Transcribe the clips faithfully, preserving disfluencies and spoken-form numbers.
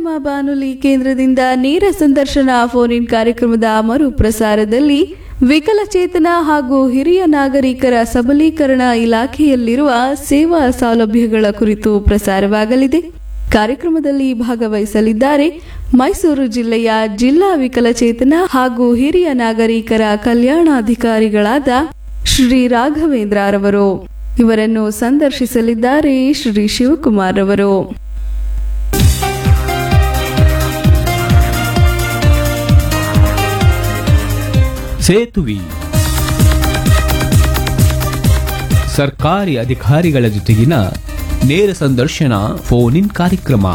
ನಮ್ಮ ಬಾನುಲಿ ಕೇಂದ್ರದಿಂದ ನೇರ ಸಂದರ್ಶನ ಫೋನ್ ಇನ್ ಕಾರ್ಯಕ್ರಮದ ಮರು ಪ್ರಸಾರದಲ್ಲಿ ವಿಕಲಚೇತನ ಹಾಗೂ ಹಿರಿಯ ನಾಗರಿಕರ ಸಬಲೀಕರಣ ಇಲಾಖೆಯಲ್ಲಿರುವ ಸೇವಾ ಸೌಲಭ್ಯಗಳ ಕುರಿತು ಪ್ರಸಾರವಾಗಲಿದೆ. ಕಾರ್ಯಕ್ರಮದಲ್ಲಿ ಭಾಗವಹಿಸಲಿದ್ದಾರೆ ಮೈಸೂರು ಜಿಲ್ಲೆಯ ಜಿಲ್ಲಾ ವಿಕಲಚೇತನ ಹಾಗೂ ಹಿರಿಯ ನಾಗರಿಕರ ಕಲ್ಯಾಣಾಧಿಕಾರಿಗಳಾದ ಶ್ರೀ ರಾಘವೇಂದ್ರ ರವರು. ಇವರನ್ನು ಸಂದರ್ಶಿಸಲಿದ್ದಾರೆ ಶ್ರೀ ಶಿವಕುಮಾರ್ ರವರು. ಸೇತುವೆ ಸರ್ಕಾರಿ ಅಧಿಕಾರಿಗಳ ಜೊತೆಗಿನ ನೇರ ಸಂದರ್ಶನ ಫೋನ್ ಇನ್ ಕಾರ್ಯಕ್ರಮ.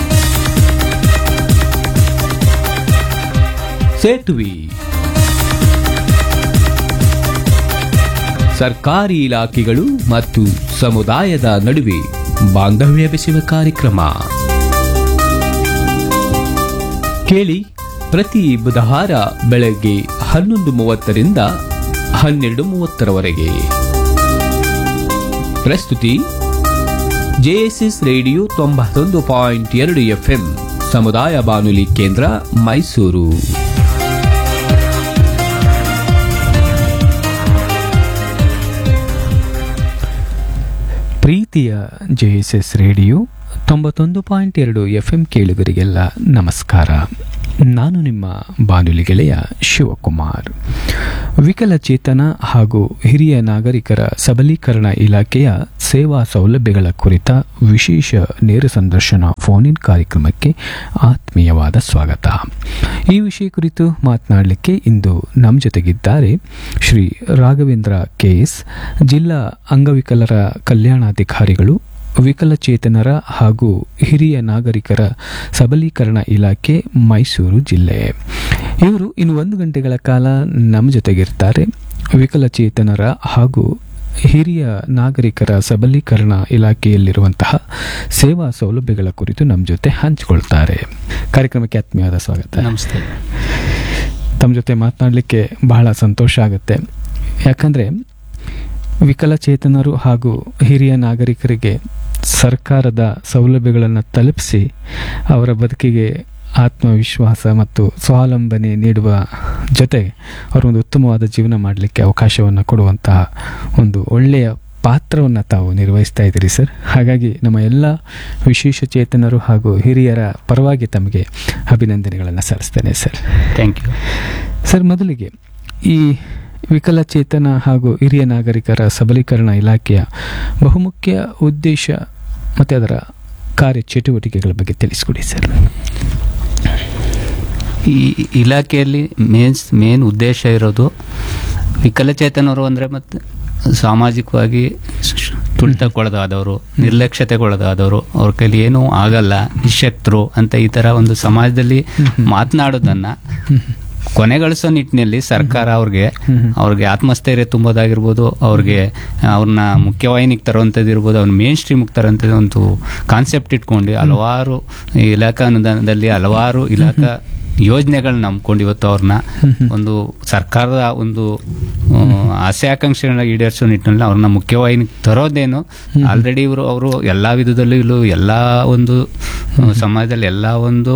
ಸೇತುವೆ ಸರ್ಕಾರಿ ಇಲಾಖೆಗಳು ಮತ್ತು ಸಮುದಾಯದ ನಡುವೆ ಬಾಂಧವ್ಯ ಬೆಸೆಯುವ ಕಾರ್ಯಕ್ರಮ. ಕೇಳಿ ಪ್ರತಿ ಬುಧವಾರ ಬೆಳಗ್ಗೆ ಹನ್ನೊಂದು ಮೂವತ್ತರಿಂದ ಹನ್ನೆರಡು ಮೂವತ್ತರವರೆಗೆ. ಪ್ರಸ್ತುತಿ ಜೆಎಸ್ಎಸ್ ರೇಡಿಯೋ ತೊಂಬತ್ತೊಂದು ಪಾಯಿಂಟ್ ಎರಡು ಎಫ್ಎಂ ಸಮುದಾಯ ಬಾನುಲಿ ಕೇಂದ್ರ ಮೈಸೂರು. ಪ್ರೀತಿಯ ಜೆಎಸ್ಎಸ್ ರೇಡಿಯೋ ತೊಂಬತ್ತೊಂದು ಪಾಯಿಂಟ್ ಎರಡು ಎಫ್ಎಂ ಕೇಳುಗರಿಗೆಲ್ಲ ನಮಸ್ಕಾರ. ನಾನು ನಿಮ್ಮ ಬಾನುಲಿ ಗೆಳೆಯ ಶಿವಕುಮಾರ್. ವಿಕಲಚೇತನ ಹಾಗೂ ಹಿರಿಯ ನಾಗರಿಕರ ಸಬಲೀಕರಣ ಇಲಾಖೆಯ ಸೇವಾ ಸೌಲಭ್ಯಗಳ ಕುರಿತ ವಿಶೇಷ ನೇರ ಸಂದರ್ಶನ ಫೋನ್ ಇನ್ ಕಾರ್ಯಕ್ರಮಕ್ಕೆ ಆತ್ಮೀಯವಾದ ಸ್ವಾಗತ. ಈ ವಿಷಯ ಕುರಿತು ಮಾತನಾಡಲಿಕ್ಕೆ ಇಂದು ನಮ್ಮ ಜೊತೆಗಿದ್ದಾರೆ ಶ್ರೀ ರಾಘವೇಂದ್ರ ಕೆಎಸ್, ಜಿಲ್ಲಾ ಅಂಗವಿಕಲರ ಕಲ್ಯಾಣಾಧಿಕಾರಿಗಳು, ವಿಕಲಚೇತನರ ಹಾಗೂ ಹಿರಿಯ ನಾಗರಿಕರ ಸಬಲೀಕರಣ ಇಲಾಖೆ ಮೈಸೂರು ಜಿಲ್ಲೆ. ಇವರು ಇನ್ನು ಒಂದು ಗಂಟೆಗಳ ಕಾಲ ನಮ್ಮ ಜೊತೆಗಿರ್ತಾರೆ. ವಿಕಲಚೇತನರ ಹಾಗೂ ಹಿರಿಯ ನಾಗರಿಕರ ಸಬಲೀಕರಣ ಇಲಾಖೆಯಲ್ಲಿರುವಂತಹ ಸೇವಾ ಸೌಲಭ್ಯಗಳ ಕುರಿತು ನಮ್ಮ ಜೊತೆ ಹಂಚಿಕೊಳ್ತಾರೆ. ಕಾರ್ಯಕ್ರಮಕ್ಕೆ ಆತ್ಮೀಯವಾದ ಸ್ವಾಗತ. ನಮಸ್ತೆ. ತಮ್ಮ ಜೊತೆ ಮಾತನಾಡಲಿಕ್ಕೆ ಬಹಳ ಸಂತೋಷ ಆಗುತ್ತೆ. ಯಾಕಂದರೆ ವಿಕಲಚೇತನರು ಹಾಗೂ ಹಿರಿಯ ನಾಗರಿಕರಿಗೆ ಸರ್ಕಾರದ ಸೌಲಭ್ಯಗಳನ್ನು ತಲುಪಿಸಿ ಅವರ ಬದುಕಿಗೆ ಆತ್ಮವಿಶ್ವಾಸ ಮತ್ತು ಸ್ವಾವಲಂಬನೆ ನೀಡುವ ಜೊತೆ ಅವರೊಂದು ಉತ್ತಮವಾದ ಜೀವನ ಮಾಡಲಿಕ್ಕೆ ಅವಕಾಶವನ್ನು ಕೊಡುವಂತಹ ಒಂದು ಒಳ್ಳೆಯ ಪಾತ್ರವನ್ನು ತಾವು ನಿರ್ವಹಿಸ್ತಾ ಇದ್ದೀರಿ ಸರ್. ಹಾಗಾಗಿ ನಮ್ಮ ಎಲ್ಲ ವಿಶೇಷ ಚೇತನರು ಹಾಗೂ ಹಿರಿಯರ ಪರವಾಗಿ ತಮಗೆ ಅಭಿನಂದನೆಗಳನ್ನು ಸಲ್ಲಿಸ್ತೇನೆ ಸರ್. Thank you sir. ಮೊದಲಿಗೆ ಈ ವಿಕಲಚೇತನ ಹಾಗೂ ಹಿರಿಯ ನಾಗರಿಕರ ಸಬಲೀಕರಣ ಇಲಾಖೆಯ ಬಹುಮುಖ್ಯ ಉದ್ದೇಶ ಮತ್ತು ಅದರ ಕಾರ್ಯಚಟುವಟಿಕೆಗಳ ಬಗ್ಗೆ ತಿಳಿಸ್ಕೊಡಿ ಸರ್. ಈ ಇಲಾಖೆಯಲ್ಲಿ ಮೇನ್ಸ್ ಮೇನ್ ಉದ್ದೇಶ ಇರೋದು ವಿಕಲಚೇತನರು ಅಂದರೆ ಮತ್ತು ಸಾಮಾಜಿಕವಾಗಿ ತುಳಿತಕ್ಕೊಳಗಾದವರು, ನಿರ್ಲಕ್ಷ್ಯತೆಗೊಳಗಾದವರು, ಅವ್ರ ಕೈಲಿ ಏನೂ ಆಗಲ್ಲ, ನಿಶಕ್ತರು ಅಂತ ಈ ಥರ ಒಂದು ಸಮಾಜದಲ್ಲಿ ಮಾತನಾಡೋದನ್ನು ಕೊನೆಗಳಿಸೋ ನಿಟ್ಟಿನಲ್ಲಿ ಸರ್ಕಾರ ಅವ್ರಿಗೆ ಅವ್ರಿಗೆ ಆತ್ಮಸ್ಥೈರ್ಯ ತುಂಬೋದಾಗಿರ್ಬೋದು, ಅವ್ರಿಗೆ ಅವ್ರನ್ನ ಮುಖ್ಯವಾಹಿನಿಗೆ ತರುವಂಥದ್ದು ಇರ್ಬೋದು, ಅವ್ರನ್ನ ಮೇನ್ ಸ್ಟ್ರೀಮಿಗೆ ತರುವಂಥದ್ದು ಒಂದು ಕಾನ್ಸೆಪ್ಟ್ ಇಟ್ಕೊಂಡು ಹಲವಾರು ಇಲಾಖಾ ಅನುದಾನದಲ್ಲಿ ಹಲವಾರು ಇಲಾಖಾ ಯೋಜನೆಗಳನ್ನ ನಂಬ್ಕೊಂಡು ಇವತ್ತು ಅವ್ರನ್ನ ಒಂದು ಸರ್ಕಾರದ ಒಂದು ಆಸೆ ಆಕಾಂಕ್ಷೆಗಳನ್ನ ಈಡೇರಿಸೋ ನಿಟ್ಟಿನಲ್ಲಿ ಅವ್ರನ್ನ ಮುಖ್ಯವಾಹಿನಿಗೆ ತರೋದೇನು. ಆಲ್ರೆಡಿ ಇವರು ಅವರು ಎಲ್ಲ ವಿಧದಲ್ಲೂ ಇಲ್ಲೂ ಎಲ್ಲ ಒಂದು ಸಮಾಜದಲ್ಲಿ ಎಲ್ಲ ಒಂದು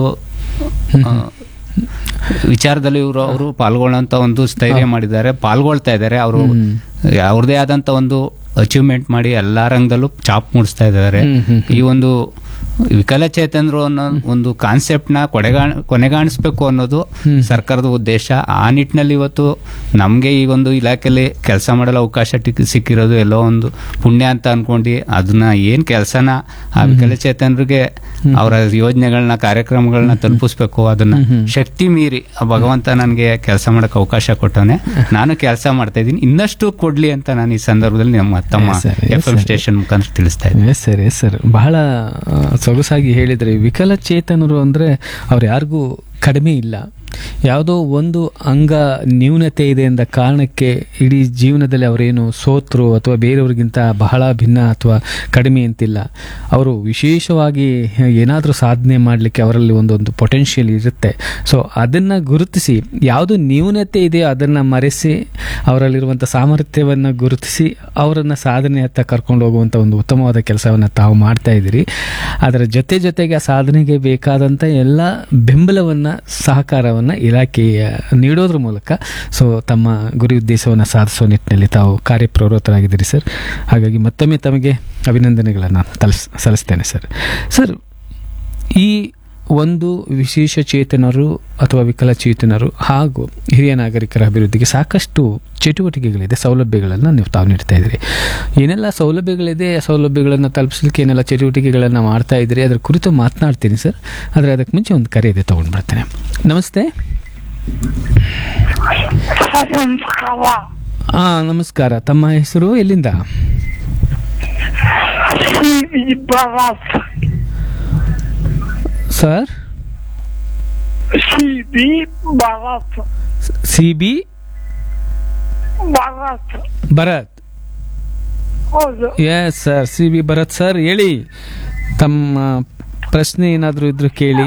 ವಿಚಾರದಲ್ಲಿ ಇವರು ಅವರು ಪಾಲ್ಗೊಳ್ಳೋಂಥ ಒಂದು ಸ್ಥೈರ್ಯ ಮಾಡಿದ್ದಾರೆ, ಪಾಲ್ಗೊಳ್ತಾ ಇದ್ದಾರೆ. ಅವರು ಅವ್ರದೇ ಆದಂಥ ಒಂದು ಅಚೀವ್ಮೆಂಟ್ ಮಾಡಿ ಎಲ್ಲ ರಂಗದಲ್ಲೂ ಚಾಪ್ ಮೂಡಿಸ್ತಾ ಇದ್ದಾರೆ. ಈ ಒಂದು ವಿಕಲಚೇತನರು ಅನ್ನೋ ಒಂದು ಕಾನ್ಸೆಪ್ಟ್ನ ಕೊನೆಗಾ ಕೊನೆಗಾಣಿಸ್ಬೇಕು ಅನ್ನೋದು ಸರ್ಕಾರದ ಉದ್ದೇಶ. ಆ ನಿಟ್ಟಿನಲ್ಲಿ ಇವತ್ತು ನಮಗೆ ಈ ಒಂದು ಇಲಾಖೆಯಲ್ಲಿ ಕೆಲಸ ಮಾಡಲು ಅವಕಾಶ ಸಿಕ್ಕಿರೋದು ಎಲ್ಲೋ ಒಂದು ಪುಣ್ಯ ಅಂತ ಅನ್ಕೊಂಡು ಅದನ್ನ ಏನು ಕೆಲಸನ ಆ ವಿಕಲಚೇತನರಿಗೆ ಅವರ ಯೋಜನೆಗಳನ್ನ ಕಾರ್ಯಕ್ರಮಗಳನ್ನ ತಲುಪಿಸ್ಬೇಕು, ಅದನ್ನ ಶಕ್ತಿ ಮೀರಿ ಭಗವಂತ ನನಗೆ ಕೆಲಸ ಮಾಡಕ್ಕೆ ಅವಕಾಶ ಕೊಟ್ಟವನೆ, ನಾನು ಕೆಲಸ ಮಾಡ್ತಾ ಇದ್ದೀನಿ, ಇನ್ನಷ್ಟು ಕೊಡ್ಲಿ ಅಂತ ನಾನು ಈ ಸಂದರ್ಭದಲ್ಲಿ ನಮ್ಮ ತಮ್ಮ ಎಫ್ ಎಂ ಸ್ಟೇಷನ್ ಮುಖಾಂತರ ತಿಳಿಸ್ತಾ ಇದ್ದೀನಿ. ಸರ್ ಸರ್ ಬಹಳ ಸೊಗಸಾಗಿ ಹೇಳಿದ್ರಿ. ವಿಕಲಚೇತನರು ಅಂದ್ರೆ ಅವ್ರು ಯಾರಿಗೂ ಕಡಿಮೆ ಇಲ್ಲ, ಯಾವುದೋ ಒಂದು ಅಂಗ ನ್ಯೂನತೆ ಇದೆ ಎಂದ ಕಾರಣಕ್ಕೆ ಇಡೀ ಜೀವನದಲ್ಲಿ ಅವರೇನು ಸೋತರು ಅಥವಾ ಬೇರೆಯವ್ರಿಗಿಂತ ಬಹಳ ಭಿನ್ನ ಅಥವಾ ಕಡಿಮೆ ಅಂತಿಲ್ಲ. ಅವರು ವಿಶೇಷವಾಗಿ ಏನಾದರೂ ಸಾಧನೆ ಮಾಡಲಿಕ್ಕೆ ಅವರಲ್ಲಿ ಒಂದೊಂದು ಪೊಟೆನ್ಷಿಯಲ್ ಇರುತ್ತೆ. ಸೊ ಅದನ್ನು ಗುರುತಿಸಿ ಯಾವುದು ನ್ಯೂನತೆ ಇದೆಯೋ ಅದನ್ನು ಮರೆಸಿ ಅವರಲ್ಲಿರುವಂಥ ಸಾಮರ್ಥ್ಯವನ್ನು ಗುರುತಿಸಿ ಅವರನ್ನು ಸಾಧನೆಯತ್ತ ಕರ್ಕೊಂಡು ಹೋಗುವಂಥ ಒಂದು ಉತ್ತಮವಾದ ಕೆಲಸವನ್ನು ತಾವು ಮಾಡ್ತಾ ಇದ್ದೀರಿ. ಅದರ ಜೊತೆ ಜೊತೆಗೆ ಆ ಸಾಧನೆಗೆ ಬೇಕಾದಂಥ ಎಲ್ಲ ಬೆಂಬಲವನ್ನು ಸಹಕಾರವನ್ನು ಇಲಾಖೆಯ ನೀಡೋದ್ರ ಮೂಲಕ ಸೊ ತಮ್ಮ ಗುರಿ ಉದ್ದೇಶವನ್ನು ಸಾಧಿಸೋ ನಿಟ್ಟಿನಲ್ಲಿ ತಾವು ಕಾರ್ಯಪ್ರವೃತ್ತರಾಗಿದ್ದೀರಿ ಸರ್. ಹಾಗಾಗಿ ಮತ್ತೊಮ್ಮೆ ತಮಗೆ ಅಭಿನಂದನೆಗಳನ್ನು ತಲಸ್ ಸಲ್ಲಿಸ್ತೇನೆ ಸರ್. ಸರ್, ಈ ಒಂದು ವಿಶೇಷ ಚೇತನರು ಅಥವಾ ವಿಕಲಚೇತನರು ಹಾಗೂ ಹಿರಿಯ ನಾಗರಿಕರ ಅಭಿವೃದ್ಧಿಗೆ ಸಾಕಷ್ಟು ಚಟುವಟಿಕೆಗಳಿದೆ, ಸೌಲಭ್ಯಗಳನ್ನು ನೀವು ತಾವು ನೀಡ್ತಾ ಇದ್ದೀರಿ. ಏನೆಲ್ಲ ಸೌಲಭ್ಯಗಳಿದೆ, ಆ ಸೌಲಭ್ಯಗಳನ್ನು ತಲುಪಿಸಲಿಕ್ಕೆ ಏನೆಲ್ಲ ಚಟುವಟಿಕೆಗಳನ್ನು ಮಾಡ್ತಾ ಇದ್ದೀರಿ ಅದರ ಕುರಿತು ಮಾತನಾಡ್ತೀನಿ ಸರ್. ಆದರೆ ಅದಕ್ಕೆ ಮುಂಚೆ ಒಂದು ಕರೆ ಇದೆ, ತೊಗೊಂಡು ಬರ್ತೇನೆ. ನಮಸ್ತೆ. ಹಾಂ, ನಮಸ್ಕಾರ. ತಮ್ಮ ಹೆಸರು, ಎಲ್ಲಿಂದ? Sir, C B Bharat. C B Bharat. Bharat. ಹೌದು. Yes sir, C B Bharat sir, ಹೇಳಿ. ತಮ್ಮ ಪ್ರಶ್ನೆ ಏನಾದರೂ ಇದ್ರು ಕೇಳಿ.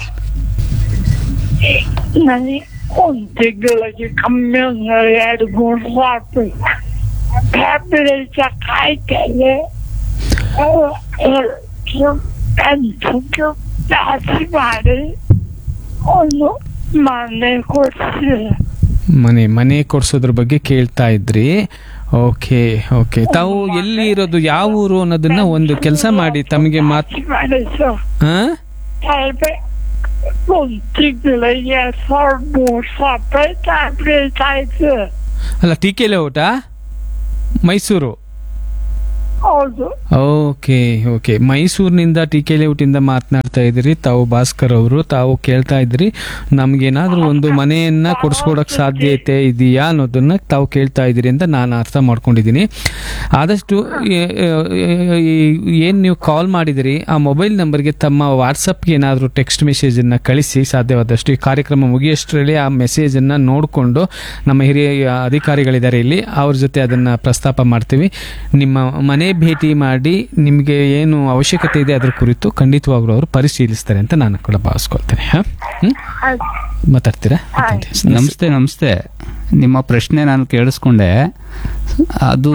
ನನಗೆ ಒಂದು ತಿಂಗಳಿಗೆ ಕಮ್ಮಿ ಅಂದ್ರೆ ಎರಡು ಮೂರು ಸಾಕು ಟ್ಯಾಬ್ಲೆಟ್ ಕಾಯ್ತೇನೆ. ಜಾಸ್ತಿ ಮಾಡಿ ಒಂದು ಮನೆ ಕೊಡ್ಸಿದೆ. ಮನೆ ಮನೆ ಕೊಡ್ಸೋದ್ರ ಬಗ್ಗೆ ಕೇಳ್ತಾ ಇದ್ರಿ. ಓಕೆ ಓಕೆ ತಾವು ಎಲ್ಲಿ ಇರೋದು, ಯಾವ ಊರು ಅನ್ನೋದನ್ನ ಒಂದು ಕೆಲಸ ಮಾಡಿ ತಮಗೆ ಮಾತ್ ಒಂದು ತಿಂಗಳಿಗೆ ಸಾವಿರ ಮೂರು ಸಾವಿರ ಟ್ಯಾಬ್ಲೆಟ್ ಆಯ್ತು. ಅಲ್ಲ, ಟಿ ಕೆ ಲೇಔಟ, ಮೈಸೂರು. ಹೌದು. ಓಕೆ ಓಕೆ ಮೈಸೂರಿನಿಂದ ಟಿ ಕೆ ಲೇಔಟಿಂದ ಮಾತನಾಡ್ತಾ ಇದ್ದೀರಿ ತಾವು. ಭಾಸ್ಕರ್ ಅವರು, ತಾವು ಕೇಳ್ತಾ ಇದ್ರಿ ನಮ್ಗೇನಾದ್ರೂ ಒಂದು ಮನೆಯನ್ನ ಕೊಡಿಸ್ಕೊಡಕ್ ಸಾಧ್ಯತೆ ಇದೆಯಾ ಅನ್ನೋದನ್ನ ತಾವು ಕೇಳ್ತಾ ಇದ್ದೀರಿ ಅಂತ ನಾನು ಅರ್ಥ ಮಾಡ್ಕೊಂಡಿದ್ದೀನಿ. ಆದಷ್ಟು ಏನು ನೀವು ಕಾಲ್ ಮಾಡಿದಿರಿ ಆ ಮೊಬೈಲ್ ನಂಬರ್ಗೆ ತಮ್ಮ ವಾಟ್ಸಪ್ಗೆ ಏನಾದರೂ ಟೆಕ್ಸ್ಟ್ ಮೆಸೇಜನ್ನು ಕಳಿಸಿ. ಸಾಧ್ಯವಾದಷ್ಟು ಈ ಕಾರ್ಯಕ್ರಮ ಮುಗಿಯಷ್ಟರಲ್ಲಿ ಆ ಮೆಸೇಜನ್ನು ನೋಡಿಕೊಂಡು ನಮ್ಮ ಹಿರಿಯ ಅಧಿಕಾರಿಗಳಿದ್ದಾರೆ ಇಲ್ಲಿ, ಅವ್ರ ಜೊತೆ ಅದನ್ನು ಪ್ರಸ್ತಾಪ ಮಾಡ್ತೀವಿ. ನಿಮ್ಮ ಮನೆ ಭೇಟಿ ಮಾಡಿ ನಿಮಗೆ ಏನು ಅವಶ್ಯಕತೆ ಇದೆ ಅದರ ಕುರಿತು ಖಂಡಿತವಾಗ್ಲೂ ಅವರು ಪರಿಶೀಲಿಸ್ತಾರೆ ಅಂತ ನಾನು ಕೂಡ ಭಾವಿಸ್ಕೊಳ್ತೇನೆ. ಮಾತಾಡ್ತೀರಾ? ನಮಸ್ತೆ. ನಮಸ್ತೆ. ನಿಮ್ಮ ಪ್ರಶ್ನೆ ನಾನು ಕೇಳಿಸ್ಕೊಂಡೆ. ಅದು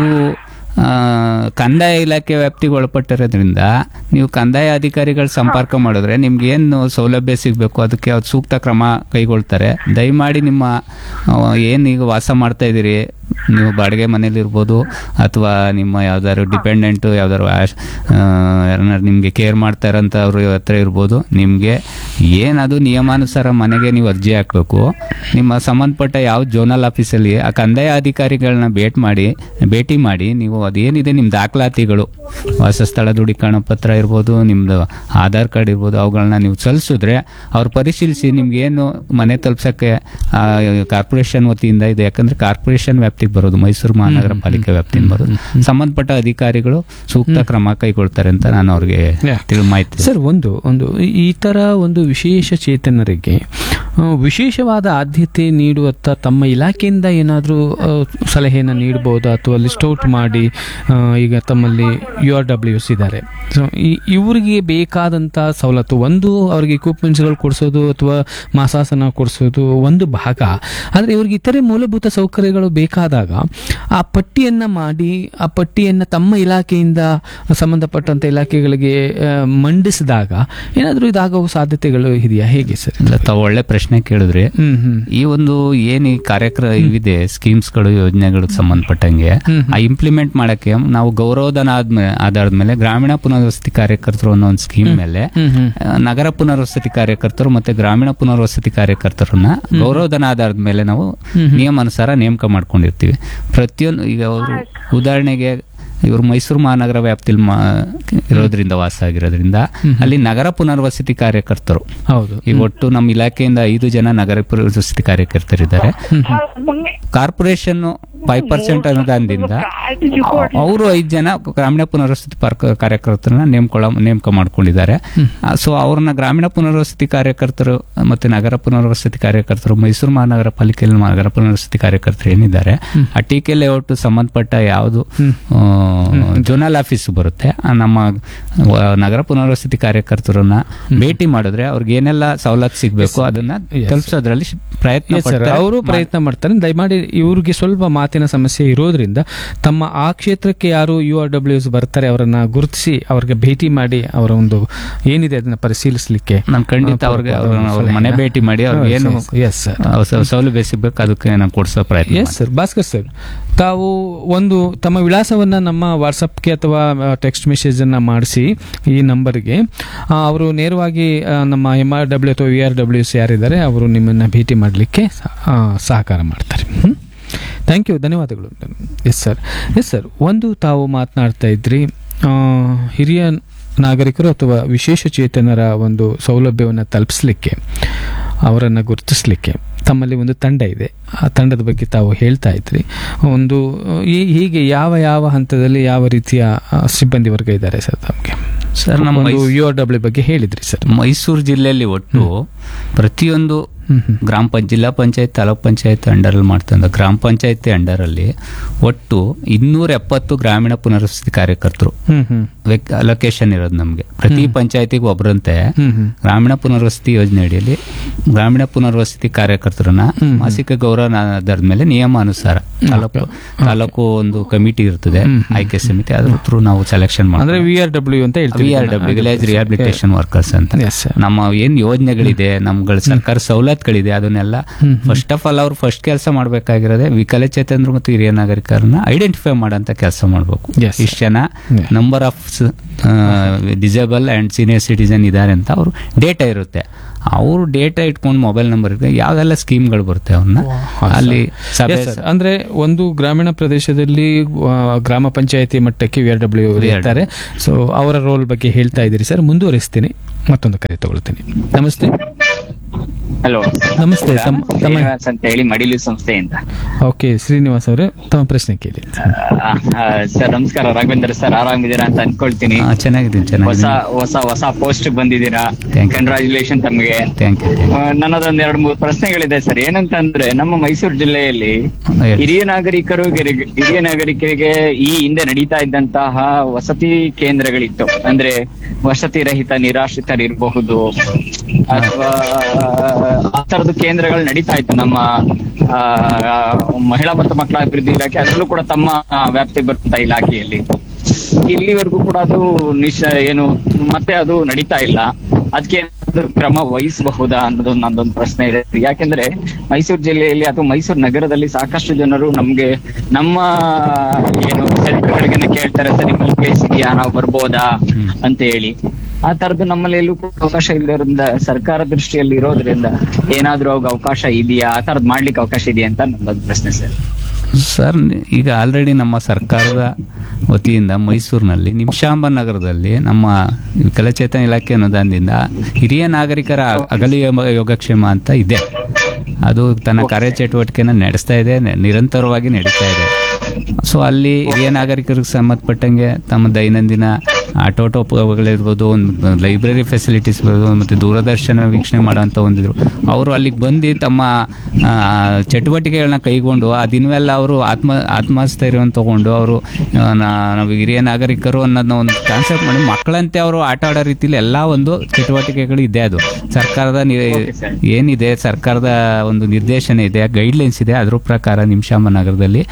ಕಂದಾಯ ಇಲಾಖೆ ವ್ಯಾಪ್ತಿಗೆ ಒಳಪಟ್ಟಿರೋದ್ರಿಂದ ನೀವು ಕಂದಾಯ ಅಧಿಕಾರಿಗಳ ಸಂಪರ್ಕ ಮಾಡಿದ್ರೆ ನಿಮ್ಗೆ ಏನು ಸೌಲಭ್ಯ ಸಿಗಬೇಕು ಅದಕ್ಕೆ ಅವ್ರು ಸೂಕ್ತ ಕ್ರಮ ಕೈಗೊಳ್ತಾರೆ. ದಯಮಾಡಿ ನಿಮ್ಮ ಏನು ಈಗ ವಾಸ ಮಾಡ್ತಾ ಇದ್ದೀರಿ, ನೀವು ಬಾಡಿಗೆ ಮನೇಲಿ ಇರ್ಬೋದು ಅಥವಾ ನಿಮ್ಮ ಯಾವ್ದಾದ್ರು ಡಿಪೆಂಡೆಂಟು ಯಾವ್ದಾದ್ರು ಯಾರನ್ನಾರು ನಿಮಗೆ ಕೇರ್ ಮಾಡ್ತಾ ಇರೋಂಥ ಅವ್ರ ಹತ್ರ ಇರ್ಬೋದು. ನಿಮಗೆ ಏನದು ನಿಯಮಾನುಸಾರ ಮನೆಗೆ ನೀವು ಅರ್ಜಿ ಹಾಕಬೇಕು. ನಿಮ್ಮ ಸಂಬಂಧಪಟ್ಟ ಯಾವ ಜೋನಲ್ ಆಫೀಸಲ್ಲಿ ಆ ಕಂದಾಯ ಅಧಿಕಾರಿಗಳನ್ನ ಭೇಟಿ ಮಾಡಿ ಭೇಟಿ ಮಾಡಿ ನೀವು ಅದೇನಿದೆ ನಿಮ್ಮ ದಾಖಲಾತಿಗಳು, ವಾಸಸ್ಥಳ ದೃಢೀಕರಣ ಪತ್ರ ಇರ್ಬೋದು, ನಿಮ್ಮದು ಆಧಾರ್ ಕಾರ್ಡ್ ಇರ್ಬೋದು, ಅವುಗಳನ್ನ ನೀವು ಸಲ್ಲಿಸಿದ್ರೆ ಅವ್ರು ಪರಿಶೀಲಿಸಿ ನಿಮ್ಗೇನು ಮನೆ ತಲುಪ್ಸೋಕ್ಕೆ ಕಾರ್ಪೊರೇಷನ್ ವತಿಯಿಂದ ಇದೆ. ಯಾಕಂದರೆ ಕಾರ್ಪೊರೇಷನ್ ವ್ಯಾಪ್ತಿಗೆ ಬರೋದು, ಮೈಸೂರು ಮಹಾನಗರ ಪಾಲಿಕೆ ವ್ಯಾಪ್ತಿಯಿಂದ ಬರೋದು. ಸಂಬಂಧಪಟ್ಟ ಅಧಿಕಾರಿಗಳು ಸೂಕ್ತ ಕ್ರಮ ಕೈಗೊಳ್ತಾರೆ ಅಂತ ನಾನು ಅವ್ರಿಗೆ ತಿಳಿ ಮಾಹಿತಿ. ಸರ್, ಒಂದು ಒಂದು ಈ ಥರ ಒಂದು ವಿಶೇಷ ಚೇತನರಿಗೆ ವಿಶೇಷವಾದ ಆದ್ಯತೆ ನೀಡುವತ್ತ ತಮ್ಮ ಇಲಾಖೆಯಿಂದ ಏನಾದರೂ ಸಲಹೆಯನ್ನು ನೀಡಬಹುದಾ ಅಥವಾ ಲಿಸ್ಟ್ ಔಟ್ ಮಾಡಿ, ಈಗ ತಮ್ಮಲ್ಲಿ ಯು ಆರ್ ಡಬ್ಲ್ಯೂ ಎಸ್ ಇದ್ದಾರೆ, ಸೊ ಇವರಿಗೆ ಬೇಕಾದಂಥ ಸವಲತ್ತು, ಒಂದು ಅವ್ರಿಗೆ ಇಕ್ವಿಪ್ಮೆಂಟ್ಸ್ಗಳು ಕೊಡಿಸೋದು ಅಥವಾ ಮಾಸಾಸನ ಕೊಡಿಸೋದು ಒಂದು ಭಾಗ, ಆದರೆ ಇವ್ರಿಗೆ ಇತರೆ ಮೂಲಭೂತ ಸೌಕರ್ಯಗಳು ಬೇಕಾದಾಗ ಆ ಪಟ್ಟಿಯನ್ನು ಮಾಡಿ ಆ ಪಟ್ಟಿಯನ್ನು ತಮ್ಮ ಇಲಾಖೆಯಿಂದ ಸಂಬಂಧಪಟ್ಟಂಥ ಇಲಾಖೆಗಳಿಗೆ ಮಂಡಿಸಿದಾಗ ಏನಾದರೂ ಇದಾಗುವ ಸಾಧ್ಯತೆಗಳು ಇದೆಯಾ, ಹೇಗೆ ಸರ್? ತಾವು ಒಳ್ಳೆ ಪ್ರಶ್ನೆ ಕೇಳಿದ್ರಿ. ಈ ಒಂದು ಏನು ಈ ಕಾರ್ಯಕ್ರಮ ಇವಿದೆ, ಸ್ಕೀಮ್ಸ್ಗಳು, ಯೋಜನೆಗಳಿಗೆ ಸಂಬಂಧಪಟ್ಟಂಗೆ ಆ ಇಂಪ್ಲಿಮೆಂಟ್ ಮಾಡಕ್ಕೆ ನಾವು ಗೌರವಧನ ಆದ್ಮೇಲೆ ಆಧಾರದ ಮೇಲೆ ಗ್ರಾಮೀಣ ಪುನರ್ವಸತಿ ಕಾರ್ಯಕರ್ತರು ಅನ್ನೋ ಒಂದು ಸ್ಕೀಮ್ ಮೇಲೆ ನಗರ ಪುನರ್ವಸತಿ ಕಾರ್ಯಕರ್ತರು ಮತ್ತೆ ಗ್ರಾಮೀಣ ಪುನರ್ವಸತಿ ಕಾರ್ಯಕರ್ತರನ್ನ ಗೌರವಧನ ಆಧಾರದ ಮೇಲೆ ನಾವು ನಿಯಮಾನುಸಾರ ನೇಮಕ ಮಾಡ್ಕೊಂಡಿರ್ತೀವಿ. ಪ್ರತಿಯೊಂದು ಈಗ ಅವರು ಉದಾಹರಣೆಗೆ ಇವರು ಮೈಸೂರು ಮಹಾನಗರ ವ್ಯಾಪ್ತಿಯಲ್ಲಿ ಇರೋದ್ರಿಂದ ವಾಸ ಆಗಿರೋದ್ರಿಂದ ಅಲ್ಲಿ ನಗರ ಪುನರ್ವಸತಿ ಕಾರ್ಯಕರ್ತರು, ಹೌದು, ಈಗ ಒಟ್ಟು ನಮ್ಮ ಇಲಾಖೆಯಿಂದ ಐದು ಜನ ನಗರ ಪುನರ್ವಸತಿ ಕಾರ್ಯಕರ್ತರಿದ್ದಾರೆ. ಕಾರ್ಪೊರೇಷನ್ ಫೈವ್ ಪರ್ಸೆಂಟ್ ಅನುದಾನದಿಂದ ಅವರು ಐದು ಜನ ಗ್ರಾಮೀಣ ಪುನರ್ವಸತಿ ಪಾರ್ಕ್ ಕಾರ್ಯಕರ್ತರನ್ನ ನೇಮಕೊಳ್ಳ ನೇಮಕ ಮಾಡ್ಕೊಂಡಿದ್ದಾರೆ. ಸೊ ಅವ್ರನ್ನ ಗ್ರಾಮೀಣ ಪುನರ್ವಸತಿ ಕಾರ್ಯಕರ್ತರು ಮತ್ತೆ ನಗರ ಪುನರ್ವಸತಿ ಕಾರ್ಯಕರ್ತರು, ಮೈಸೂರು ಮಹಾನಗರ ಪಾಲಿಕೆಯಲ್ಲಿ ನಗರ ಪುನರ್ವಸತಿ ಕಾರ್ಯಕರ್ತರು ಏನಿದ್ದಾರೆ, ಆ ಟಿ ಕೆ ಲೇಔಟ್ ಸಂಬಂಧಪಟ್ಟ ಯಾವುದು ಜೋನಲ್ ಆಫೀಸ್ ಬರುತ್ತೆ, ನಮ್ಮ ನಗರ ಪುನರ್ವಸತಿ ಕಾರ್ಯಕರ್ತರನ್ನ ಭೇಟಿ ಮಾಡಿದ್ರೆ ಅವ್ರಿಗೆ ಏನೆಲ್ಲ ಸವಲತ್ತು ಸಿಗ್ಬೇಕು ಅದನ್ನ ತಲುಪಿಸೋದ್ರಲ್ಲಿ ಪ್ರಯತ್ನ ಅವರು ಪ್ರಯತ್ನ ಮಾಡ್ತಾರೆ. ದಯಮಾಡಿ ಇವ್ರಿಗೆ ಸ್ವಲ್ಪ ಮಾತಿನ ಸಮಸ್ಯೆ ಇರೋದ್ರಿಂದ ತಮ್ಮ ಆ ಕ್ಷೇತ್ರಕ್ಕೆ ಯಾರು ಯು ಆರ್ ಡಬ್ಲ್ಯೂ ಎಸ್ ಬರ್ತಾರೆ ಅವರನ್ನ ಗುರುತಿಸಿ ಅವ್ರಿಗೆ ಭೇಟಿ ಮಾಡಿ ಅವರ ಒಂದು ಏನಿದೆ ಅದನ್ನ ಪರಿಶೀಲಿಸಲಿಕ್ಕೆ ನಾನು ಖಂಡಿತ ಅವ್ರಿಗೆ ಅವ್ರ ಮನೆ ಭೇಟಿ ಮಾಡಿ ಅವ್ರಿಗೆ ಏನು ಸೌಲಭ್ಯ ಸಿಗ್ಬೇಕು ಅದಕ್ಕೆ ನಾನು ಕೊಡಿಸೋ ಪ್ರಯತ್ನ. Yes sir. ಭಾಸ್ಕರ್ ಸರ್, ತಾವು ಒಂದು ತಮ್ಮ ವಿಳಾಸವನ್ನ ನಮ್ಮ ವಾಟ್ಸಪ್ಗೆ ಅಥವಾ ಟೆಕ್ಸ್ಟ್ ಮೆಸೇಜ್ ಅನ್ನ ಮಾಡಿಸಿ ಈ ನಂಬರ್ಗೆ, ಅವರು ನೇರವಾಗಿ ನಮ್ಮ ಎಂ ಆರ್ ಡಬ್ಲ್ಯೂ ಅಥವಾ ವಿ ಆರ್ ಡಬ್ಲ್ಯೂ ಎಸ್ ಯಾರಿದ್ದಾರೆ ಅವರು ನಿಮ್ಮನ್ನ ಭೇಟಿ ಮಾಡಲಿಕ್ಕೆ ಸಹಕಾರ ಮಾಡ್ತಾರೆ. ಥ್ಯಾಂಕ್ ಯು, ಧನ್ಯವಾದಗಳು. Yes sir. ಎಸ್ ಸರ್, ಒಂದು ತಾವು ಮಾತನಾಡ್ತಾ ಇದ್ರಿ ಹಿರಿಯ ನಾಗರಿಕರು ಅಥವಾ ವಿಶೇಷ ಚೇತನರ ಒಂದು ಸೌಲಭ್ಯವನ್ನು ತಲುಪಿಸಲಿಕ್ಕೆ, ಅವರನ್ನು ಗುರುತಿಸಲಿಕ್ಕೆ ತಮ್ಮಲ್ಲಿ ಒಂದು ತಂಡ ಇದೆ. ಆ ತಂಡದ ಬಗ್ಗೆ ತಾವು ಹೇಳ್ತಾ ಇದ್ರಿ. ಒಂದು ಹೀಗೆ ಯಾವ ಯಾವ ಹಂತದಲ್ಲಿ ಯಾವ ರೀತಿಯ ಸಿಬ್ಬಂದಿ ವರ್ಗ ಇದ್ದಾರೆ ಸರ್ ತಮಗೆ? ಸರ್, ನಮ್ಮ ಯು ಆರ್ ಡಬ್ಲ್ಯೂ ಬಗ್ಗೆ ಹೇಳಿದ್ರಿ ಸರ್. ಮೈಸೂರು ಜಿಲ್ಲೆಯಲ್ಲಿ ಒಟ್ಟು ಪ್ರತಿಯೊಂದು ಗ್ರಾಮ ಪಂಚಾಯತ್, ಜಿಲ್ಲಾ ಪಂಚಾಯತ್, ತಾಲೂಕ್ ಪಂಚಾಯತ್ ಅಂಡರಲ್ಲಿ ಮಾಡ್ತಂದ ಗ್ರಾಮ ಪಂಚಾಯತಿ ಅಂಡರಲ್ಲಿ ಒಟ್ಟು ಇನ್ನೂರ ಎಪ್ಪತ್ತು ಗ್ರಾಮೀಣ ಪುನರ್ವಸತಿ ಕಾರ್ಯಕರ್ತರು ಅಲೋಕೇಶನ್ ಇರೋದು ನಮ್ಗೆ. ಪ್ರತಿ ಪಂಚಾಯತಿಗೆ ಒಬ್ಬರಂತೆ ಗ್ರಾಮೀಣ ಪುನರ್ವಸತಿ ಯೋಜನೆ ಅಡಿಯಲ್ಲಿ ಗ್ರಾಮೀಣ ಪುನರ್ವಸತಿ ಕಾರ್ಯಕರ್ತರನ್ನ ಮಾಸಿಕ ಗೌರವ ಆಧಾರದ ಮೇಲೆ ನಿಯಮಾನುಸಾರ ತಾಲೂಕು ತಾಲೂಕು ಒಂದು ಕಮಿಟಿ ಇರ್ತದೆ, ಆಯ್ಕೆ ಸಮಿತಿ, ಅದ್ರ ಥ್ರೂ ನಾವು ಸೆಲೆಕ್ಷನ್ ಮಾಡಿದ್ರೆ ವಿ ಆರ್ ಡಬ್ಲ್ಯೂ ಅಂತ ಹೇಳ್ತೀವಿ. We are W village rehabilitation workers ಅಂತ. ನಮ್ಮ ಏನ್ ಯೋಜನೆಗಳಿದೆ, ನಮ್ಗಳ ಸರ್ಕಾರ ಸವಲತ್ತುಗಳಿದೆ, ಅದನ್ನೆಲ್ಲ ಫಸ್ಟ್ ಆಫ್ ಆಲ್ ಅವ್ರು ಫಸ್ಟ್ ಕೆಲಸ ಮಾಡ್ಬೇಕಾಗಿರೋದೇ ವಿಕಲಚೇತನರು ಮತ್ತು ಹಿರಿಯ ನಾಗರಿಕರನ್ನ ಐಡೆಂಟಿಫೈ ಮಾಡೋಂತ ಕೆಲಸ ಮಾಡ್ಬೇಕು. ಇಷ್ಟು ಜನ number of disable and senior citizen ಇದ್ದಾರೆ ಅಂತ ಅವ್ರು ಡೇಟಾ ಇರುತ್ತೆ. ಅವರು ಡೇಟಾ ಇಟ್ಕೊಂಡು ಮೊಬೈಲ್ ನಂಬರ್ ಇರುತ್ತೆ, ಯಾವ್ದೆಲ್ಲ ಸ್ಕೀಮ್ಗಳು ಬರುತ್ತೆ ಅವ್ರನ್ನ ಅಲ್ಲಿ ಅಂದ್ರೆ ಒಂದು ಗ್ರಾಮೀಣ ಪ್ರದೇಶದಲ್ಲಿ ಗ್ರಾಮ ಪಂಚಾಯತಿ ಮಟ್ಟಕ್ಕೆ ವಿ ಆರ್ ಡಬ್ಲ್ಯೂ ಇರ್ತಾರೆ. ಸೊ ಅವರ ರೋಲ್ ಬಗ್ಗೆ ಹೇಳ್ತಾ ಇದ್ದೀರಿ ಸರ್. ಮುಂದುವರಿಸ್ತೀನಿ, ಮತ್ತೊಂದು ಕರೆ ತಗೊಳ್ತೀನಿ. ನಮಸ್ತೆ. ಹಲೋ, ನಮಸ್ತೆ. ಶ್ರೀನಿವಾಸ್ ಅಂತ ಹೇಳಿ ಮಡಿಲು ಸಂಸ್ಥೆಯಿಂದ. ಓಕೆ ಶ್ರೀನಿವಾಸ್ ಅವರೇ, ತಮ್ಮ ಪ್ರಶ್ನೆ ಕೇಳಿ. ಸರ್ ನಮಸ್ಕಾರ. ರಾಘವೇಂದ್ರ ಸರ್, ಆರಾಮಿದ್ದೀರಾ ಅಂತ ಅನ್ಕೊಳ್ತೀನಿ. ಚೆನ್ನಾಗಿದ್ದೀನಿ. ಹೊಸ ಹೊಸ ಹೊಸ ಪೋಸ್ಟ್ ಬಂದಿದ್ದೀರಾ, ಕಂಗ್ರಾಚುಲೇಷನ್ ತಮಗೆ. ನನ್ನದೊಂದ್ ಎರಡು ಮೂರು ಪ್ರಶ್ನೆಗಳಿದೆ ಸರ್. ಏನಂತಂದ್ರೆ, ನಮ್ಮ ಮೈಸೂರು ಜಿಲ್ಲೆಯಲ್ಲಿ ಹಿರಿಯ ನಾಗರಿಕರು ಹಿರಿಯ ನಾಗರಿಕರಿಗೆ ಈ ಹಿಂದೆ ನಡೀತಾ ಇದ್ದಂತಹ ವಸತಿ ಕೇಂದ್ರಗಳಿತ್ತು. ಅಂದ್ರೆ ವಸತಿ ರಹಿತ ನಿರಾಶ್ರಿತರಿರಬಹುದು ಅಥವಾ ಆ ತರದ ಕೇಂದ್ರಗಳು ನಡೀತಾ ಇತ್ತು ನಮ್ಮ ಮಹಿಳಾ ಮತ್ತು ಮಕ್ಕಳ ಅಭಿವೃದ್ಧಿ ಇಲಾಖೆ. ಅದರಲ್ಲೂ ಕೂಡ ತಮ್ಮ ವ್ಯಾಪ್ತಿ ಬರುವಂತ ಇಲಾಖೆಯಲ್ಲಿ ಇಲ್ಲಿವರೆಗೂ ಕೂಡ ಅದು ನಿಶ ಏನು ಮತ್ತೆ ಅದು ನಡೀತಾ ಇಲ್ಲ. ಅದಕ್ಕೆ ಕ್ರಮ ವಹಿಸಬಹುದಾ ಅನ್ನೋದು ನಂದೊಂದು ಪ್ರಶ್ನೆ ಇದೆ. ಯಾಕೆಂದ್ರೆ ಮೈಸೂರು ಜಿಲ್ಲೆಯಲ್ಲಿ ಅಥವಾ ಮೈಸೂರು ನಗರದಲ್ಲಿ ಸಾಕಷ್ಟು ಜನರು ನಮ್ಗೆ ನಮ್ಮ ಏನು ಸೆಂಟರ್ಗಳಿಗೆ ಕೇಳ್ತಾರೆ, ಸರ್ ನಿಮ್ಮಲ್ಲಿ ಪ್ಲೇಸ್ ಇದೆಯಾ, ನಾವು ಬರ್ಬೋದಾ ಅಂತ ಹೇಳಿ. ಆ ತರದ್ದು ನಮ್ಮಲ್ಲಿ ಎಲ್ಲೂ ಕೂಡ ಅವಕಾಶ ಇಲ್ಲದ್ರಿಂದ, ಸರ್ಕಾರ ದೃಷ್ಟಿಯಲ್ಲಿ ಇರೋದ್ರಿಂದ ಏನಾದ್ರೂ ಅವಾಗ ಅವಕಾಶ ಇದೆಯಾ, ಆ ತರದ್ ಮಾಡ್ಲಿಕ್ಕೆ ಅವಕಾಶ ಇದೆಯಾ ಅಂತ ನನ್ನೊಂದು ಪ್ರಶ್ನೆ ಸರ್. ಸರ್, ಈಗ ಆಲ್ರೆಡಿ ನಮ್ಮ ಸರ್ಕಾರದ ವತಿಯಿಂದ ಮೈಸೂರಿನಲ್ಲಿ ನಿಮಿಷಾಂಬ ನಗರದಲ್ಲಿ ನಮ್ಮ ವಿಕಲಚೇತನ ಇಲಾಖೆ ಅನುದಾನದಿಂದ ಹಿರಿಯ ನಾಗರಿಕರ ಅಗಲಿ ಯೋಗಕ್ಷೇಮ ಅಂತ ಇದೆ. ಅದು ತನ್ನ ಕಾರ್ಯಚಟುವಟಿಕೆನ ನಡೆಸ್ತಾ ಇದೆ, ನಿರಂತರವಾಗಿ ನಡೀತಾ ಇದೆ. ಸೊ ಅಲ್ಲಿ ಹಿರಿಯ ನಾಗರಿಕರಿಗೆ ಸಂಬಂಧಪಟ್ಟಂಗೆ ತಮ್ಮ ದೈನಂದಿನ ಆಟೋಟೋಪಗಳಿರ್ಬೋದು, ಒಂದು ಲೈಬ್ರರಿ ಫೆಸಿಲಿಟೀಸ್ ಇರ್ಬೋದು, ಮತ್ತು ದೂರದರ್ಶನ ವೀಕ್ಷಣೆ ಮಾಡೋಂಥ ಒಂದಿದ್ರು. ಅವರು ಅಲ್ಲಿಗೆ ಬಂದು ತಮ್ಮ ಚಟುವಟಿಕೆಗಳನ್ನ ಕೈಗೊಂಡು ಆ ದಿನವೆಲ್ಲ ಅವರು ಆತ್ಮ ಆತ್ಮಸ್ಥೈರ್ಯವನ್ನು ತಗೊಂಡು ಅವರು ನಾವು ಹಿರಿಯ ನಾಗರಿಕರು ಅನ್ನೋದನ್ನ ಒಂದು ಕಾನ್ಸೆಪ್ಟ್ ಮಾಡಿ ಮಕ್ಕಳಂತೆ ಅವರು ಆಟ ಆಡೋ ರೀತಿಲಿ ಎಲ್ಲ ಒಂದು ಚಟುವಟಿಕೆಗಳು ಇದೆ. ಅದು ಸರ್ಕಾರದ ಏನಿದೆ, ಸರ್ಕಾರದ ಒಂದು ನಿರ್ದೇಶನ ಇದೆ, ಗೈಡ್ಲೈನ್ಸ್ ಇದೆ. ಅದ್ರ ಪ್ರಕಾರ ನಿಮಿಷಾಂಬ ನಗರದಲ್ಲಿ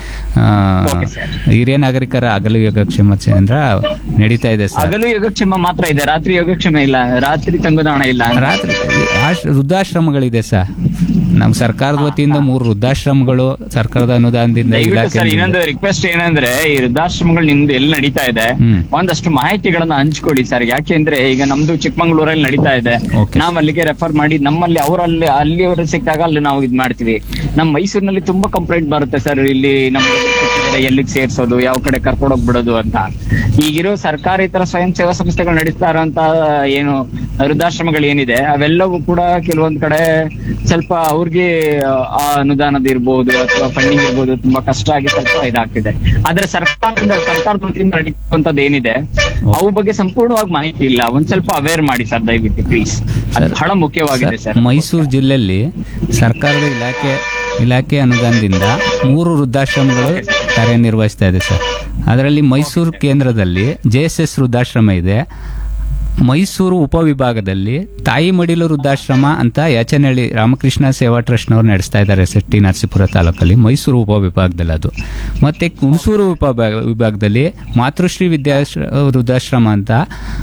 ಹಿರಿಯ ನಾಗರಿಕರ ಹಗಲು ಯೋಗಕ್ಷೇಮ ಕೇಂದ್ರ ನಡೀತಾ ಇದೆ. ಹಗಲು ಯೋಗಕ್ಷೇಮ ಮಾತ್ರ ಇದೆ, ರಾತ್ರಿ ಯೋಗಕ್ಷೇಮ ಇಲ್ಲ, ರಾತ್ರಿ ತಂಗುದಾಣ ಇಲ್ಲ. ರಾತ್ರಿ ವೃದ್ಧಾಶ್ರಮಗಳಿದೆ ಸರ್. ನಮ್ ಸರ್ಕಾರದ ವತಿಯಿಂದ ಮೂರು ವೃದ್ಧಾಶ್ರಮಗಳು ಸರ್ಕಾರದ ಅನುದಾನದಿಂದ. ಇನ್ನೊಂದು ರಿಕ್ವೆಸ್ಟ್ ಏನಂದ್ರೆ, ಈ ವೃದ್ಧಾಶ್ರಮಗಳು ನಿಮ್ದು ಎಲ್ಲಿ ನಡೀತಾ ಇದೆ ಒಂದಷ್ಟು ಮಾಹಿತಿಗಳನ್ನ ಹಂಚ್ಕೊಡಿ ಸರ್. ಯಾಕೆಂದ್ರೆ ಈಗ ನಮ್ದು ಚಿಕ್ಕಮಂಗ್ಳೂರಲ್ಲಿ ನಡೀತಾ ಇದೆ, ನಾವ್ ಅಲ್ಲಿಗೆ ರೆಫರ್ ಮಾಡಿ ನಮ್ಮಲ್ಲಿ ಅವರಲ್ಲಿ ಅಲ್ಲಿ ಅವರು ಸಿಕ್ಕಾಗ ಅಲ್ಲಿ ನಾವು ಇದ್ ಮಾಡ್ತೀವಿ. ನಮ್ ಮೈಸೂರಿನಲ್ಲಿ ತುಂಬಾ ಕಂಪ್ಲೇಂಟ್ ಬರುತ್ತೆ ಸರ್. ಇಲ್ಲಿ ನಮ್ಮ ಇದೆ, ಎಲ್ಲಿಗೆ ಸೇರ್ಸೋದು, ಯಾವ ಕಡೆ ಕರ್ಕೊಂಡೋಗ್ ಬಿಡೋದು ಅಂತ. ಈಗಿರೋ ಸರ್ಕಾರಿ ತರ ಸ್ವಯಂ ಸೇವಾ ಸಂಸ್ಥೆಗಳು ನಡೆಸ್ತಾ ಇರೋಂತ ಏನು ವೃದ್ಧಾಶ್ರಮಗಳು ಏನಿದೆ ಅವೆಲ್ಲವೂ ಕೂಡ ಕೆಲವೊಂದ್ ಕಡೆ ಸ್ವಲ್ಪ ಅವ್ರಿಗೆ ಆ ಅನುದಾನದ ಇರ್ಬೋದು ಅಥವಾ ಫಂಡಿಂಗ್ ಇರ್ಬೋದು ತುಂಬಾ ಕಷ್ಟ ಆಗಿ ಸ್ವಲ್ಪ ಇದಾಗ್ತಿದೆ. ಆದ್ರೆ ಸರ್ಕಾರದಿಂದ ಸರ್ಕಾರದ ವತಿಯಿಂದ ನಡೀತಕ್ಕಂಥದ್ದು ಏನಿದೆ ಅವು ಬಗ್ಗೆ ಸಂಪೂರ್ಣವಾಗಿ ಮಾಹಿತಿ ಇಲ್ಲ. ಒಂದ್ ಸ್ವಲ್ಪ ಅವೇರ್ ಮಾಡಿ ಸರ್ ದಯವಿಟ್ಟು ಪ್ಲೀಸ್, ಅದು ಬಹಳ ಮುಖ್ಯವಾಗಿದೆ ಸರ್. ಮೈಸೂರು ಜಿಲ್ಲೆಯಲ್ಲಿ ಸರ್ಕಾರದ ಇಲಾಖೆ ಇಲಾಖೆ ಅನುದಾನದಿಂದ ಮೂರು ವೃದ್ಧಾಶ್ರಮಗಳು ಕಾರ್ಯನಿರ್ವಹಿಸ್ತಾ ಇದೆ ಸರ್. ಅದರಲ್ಲಿ ಮೈಸೂರು ಕೇಂದ್ರದಲ್ಲಿ ಜೆ ಎಸ್ ಎಸ್ ವೃದ್ಧಾಶ್ರಮ ಇದೆ. ಮೈಸೂರು ಉಪವಿಭಾಗದಲ್ಲಿ ತಾಯಿ ಮಡಿಲು ವೃದ್ಧಾಶ್ರಮ ಅಂತ ಯಾಚನಹಳ್ಳಿ ರಾಮಕೃಷ್ಣ ಸೇವಾ ಟ್ರಸ್ಟ್ನವ್ರು ನಡೆಸ್ತಾ ಇದ್ದಾರೆ ಎಸ್ ಟಿ ನರಸೀಪುರ ತಾಲೂಕಲ್ಲಿ, ಮೈಸೂರು ಉಪವಿಭಾಗದಲ್ಲಿ ಅದು. ಮತ್ತೆ ಹುಣಸೂರು ಉಪವಿಭಾಗ ವಿಭಾಗದಲ್ಲಿ ಮಾತೃಶ್ರೀ ವಿದ್ಯಾಶ್ರ ವೃದ್ಧಾಶ್ರಮ ಅಂತ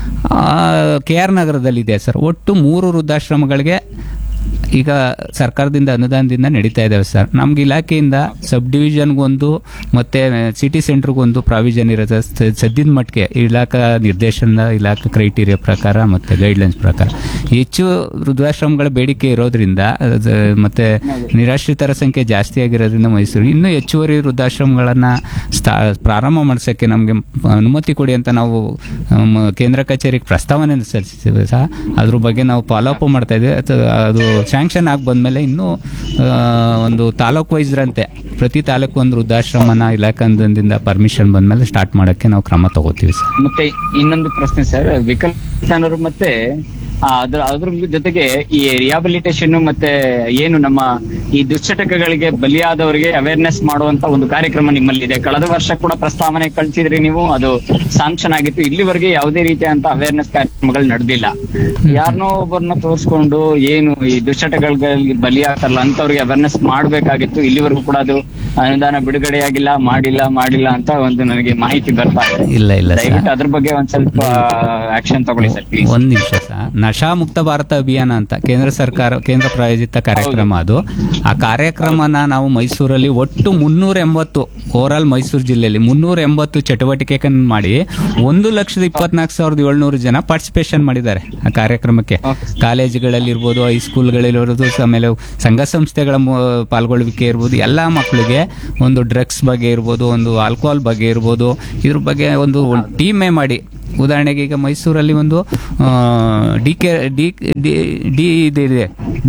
ಕೆ ಆರ್ ನಗರದಲ್ಲಿದೆ ಸರ್. ಒಟ್ಟು ಮೂರು ವೃದ್ಧಾಶ್ರಮಗಳಿಗೆ ಈಗ ಸರ್ಕಾರದಿಂದ ಅನುದಾನದಿಂದ ನಡೀತಾ ಇದ್ದಾವೆ ಸರ್. ನಮ್ಗೆ ಇಲಾಖೆಯಿಂದ ಸಬ್ ಡಿವಿಷನ್ಗೊಂದು ಮತ್ತೆ ಸಿಟಿ ಸೆಂಟರ್ಗೊಂದು ಪ್ರಾವಿಷನ್ ಇರುತ್ತೆ ಸದ್ಯದ ಮಟ್ಟಿಗೆ ಇಲಾಖಾ ನಿರ್ದೇಶನ ಇಲಾಖಾ ಕ್ರೈಟೀರಿಯಾ ಪ್ರಕಾರ ಮತ್ತೆ ಗೈಡ್ಲೈನ್ಸ್ ಪ್ರಕಾರ. ಹೆಚ್ಚು ವೃದ್ಧಾಶ್ರಮಗಳ ಬೇಡಿಕೆ ಇರೋದ್ರಿಂದ ಮತ್ತೆ ನಿರಾಶ್ರಿತರ ಸಂಖ್ಯೆ ಜಾಸ್ತಿ ಆಗಿರೋದ್ರಿಂದ ಮೈಸೂರು ಇನ್ನೂ ಹೆಚ್ಚುವರಿ ವೃದ್ಧಾಶ್ರಮಗಳನ್ನ ಸ್ಥಾ ಪ್ರಾರಂಭ ಮಾಡಿಸೋಕ್ಕೆ ನಮಗೆ ಅನುಮತಿ ಕೊಡಿ ಅಂತ ನಾವು ಕೇಂದ್ರ ಕಚೇರಿಗೆ ಪ್ರಸ್ತಾವನೆ ಸಲ್ಲಿಸಿದ್ದೇವೆ ಸಹ. ಅದ್ರ ಬಗ್ಗೆ ನಾವು ಫಾಲೋ ಅಪ್ ಮಾಡ್ತಾ ಇದ್ದೇವೆ. ಅದು ಸ್ಯಾಂಕ್ಷನ್ ಆಗಿ ಬಂದ್ಮೇಲೆ ಇನ್ನೂ ಒಂದು ತಾಲೂಕು ವೈಸ್ರಂತೆ ಪ್ರತಿ ತಾಲೂಕು ಒಂದು ವೃದ್ಧಾಶ್ರಮನ ಇಲಾಖೆಯಿಂದ ಪರ್ಮಿಷನ್ ಬಂದ್ಮೇಲೆ ಸ್ಟಾರ್ಟ್ ಮಾಡಕ್ಕೆ ನಾವು ಕ್ರಮ ತಗೋತೀವಿ ಸರ್. ಮತ್ತೆ ಇನ್ನೊಂದು ಪ್ರಶ್ನೆ ಸರ್, ವಿಕಲಚೇತನರು ಮತ್ತೆ ಅದ್ರ ಅದ್ರ ಜೊತೆಗೆ ಈ ರಿಹಾಬಿಲಿಟೇಷನ್ ಮತ್ತೆ ಏನು ನಮ್ಮ ಈ ದುಶ್ಚಟಗಳಿಗೆ ಬಲಿಯಾದವರಿಗೆ ಅವೇರ್ನೆಸ್ ಮಾಡುವಂತ ಒಂದು ಕಾರ್ಯಕ್ರಮ ನಿಮ್ಮಲ್ಲಿದೆ. ಕಳೆದ ವರ್ಷ ಕೂಡ ಪ್ರಸ್ತಾವನೆ ಕಳಿಸಿದ್ರಿ ನೀವು, ಅದು ಸಾಂಕ್ಷನ್ ಆಗಿತ್ತು. ಇಲ್ಲಿವರೆಗೆ ಯಾವುದೇ ರೀತಿಯಂತ ಅವೇರ್ನೆಸ್ ಕಾರ್ಯಕ್ರಮಗಳು ನಡೆದಿಲ್ಲ. ಯಾರನ್ನೋ ಒಬ್ಬರನ್ನ ತೋರಿಸ್ಕೊಂಡು ಏನು ಈ ದುಶ್ಚಟಗಳಿಗೆ ಬಲಿಯಾಗ್ತಾರಲ್ಲ ಅಂತವ್ರಿಗೆ ಅವೇರ್ನೆಸ್ ಮಾಡ್ಬೇಕಾಗಿತ್ತು. ಇಲ್ಲಿವರೆಗೂ ಕೂಡ ಅದು ಅನುದಾನ ಬಿಡುಗಡೆಯಾಗಿಲ್ಲ, ಮಾಡಿಲ್ಲ ಮಾಡಿಲ್ಲ ಅಂತ ಒಂದು ನನಗೆ ಮಾಹಿತಿ ಬರ್ತಾ ಇದೆ. ಇಲ್ಲ ಇಲ್ಲ ದಯವಿಟ್ಟು ಅದ್ರ ಬಗ್ಗೆ ಒಂದ್ ಸ್ವಲ್ಪ ಆಕ್ಷನ್ ತಗೊಳ್ಳಿ ಸರ್ ಪ್ಲೀಸ್. ಒಂದ್ ನಿಮಿಷ ಸರ್. ನಶಾ ಮುಕ್ತ ಭಾರತ ಅಭಿಯಾನ ಅಂತ ಕೇಂದ್ರ ಸರ್ಕಾರ ಕೇಂದ್ರ ಪ್ರಾಯೋಜಿತ ಕಾರ್ಯಕ್ರಮ ಅದು. ಆ ಕಾರ್ಯಕ್ರಮನ ನಾವು ಮೈಸೂರಲ್ಲಿ ಒಟ್ಟು ಮುನ್ನೂರ ಎಂಬತ್ತು ಓವರ್ ಆಲ್ ಮೈಸೂರು ಜಿಲ್ಲೆಯಲ್ಲಿ ಮುನ್ನೂರ ಎಂಬತ್ತು ಚಟುವಟಿಕೆ ಮಾಡಿ ಒಂದು ಲಕ್ಷದ ಇಪ್ಪತ್ನಾಲ್ಕು ಸಾವಿರದ ಏಳ್ನೂರು ಜನ ಪಾರ್ಟಿಸಿಪೇಷನ್ ಮಾಡಿದ್ದಾರೆ ಆ ಕಾರ್ಯಕ್ರಮಕ್ಕೆ. ಕಾಲೇಜುಗಳಲ್ಲಿ ಇರ್ಬೋದು, ಹೈಸ್ಕೂಲ್ಗಳಿರ್ಬೋದು, ಆಮೇಲೆ ಸಂಘ ಸಂಸ್ಥೆಗಳ ಪಾಲ್ಗೊಳ್ಳುವಿಕೆ ಇರ್ಬೋದು, ಎಲ್ಲಾ ಮಕ್ಕಳಿಗೆ ಒಂದು ಡ್ರಗ್ಸ್ ಬಗ್ಗೆ ಇರ್ಬೋದು, ಒಂದು ಆಲ್ಕೋಹಾಲ್ ಬಗ್ಗೆ ಇರ್ಬೋದು, ಇದ್ರ ಬಗ್ಗೆ ಒಂದು ಟೀಮೇ ಮಾಡಿ. ಉದಾಹರಣೆಗೆ ಈಗ ಮೈಸೂರಲ್ಲಿ ಒಂದು ಡಿ ಕೆ ಡಿ ಡಿ ಇದೆ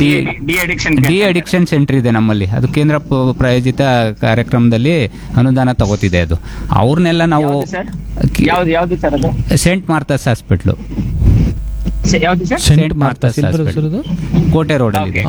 ಡಿ ಅಡಿಕ್ಷನ್ ಸೆಂಟರ್ ಇದೆ ನಮ್ಮಲ್ಲಿ. ಅದು ಕೇಂದ್ರ ಪ್ರಾಯೋಜಿತ ಕಾರ್ಯಕ್ರಮದಲ್ಲಿ ಅನುದಾನ ತಗೋತಿದೆ. ಅದು ಅವ್ರನ್ನೆಲ್ಲ ನಾವು scent Martha's hospital scent Martha's ಕೋಟೆ ರೋಡ್ ಅಲ್ಲಿ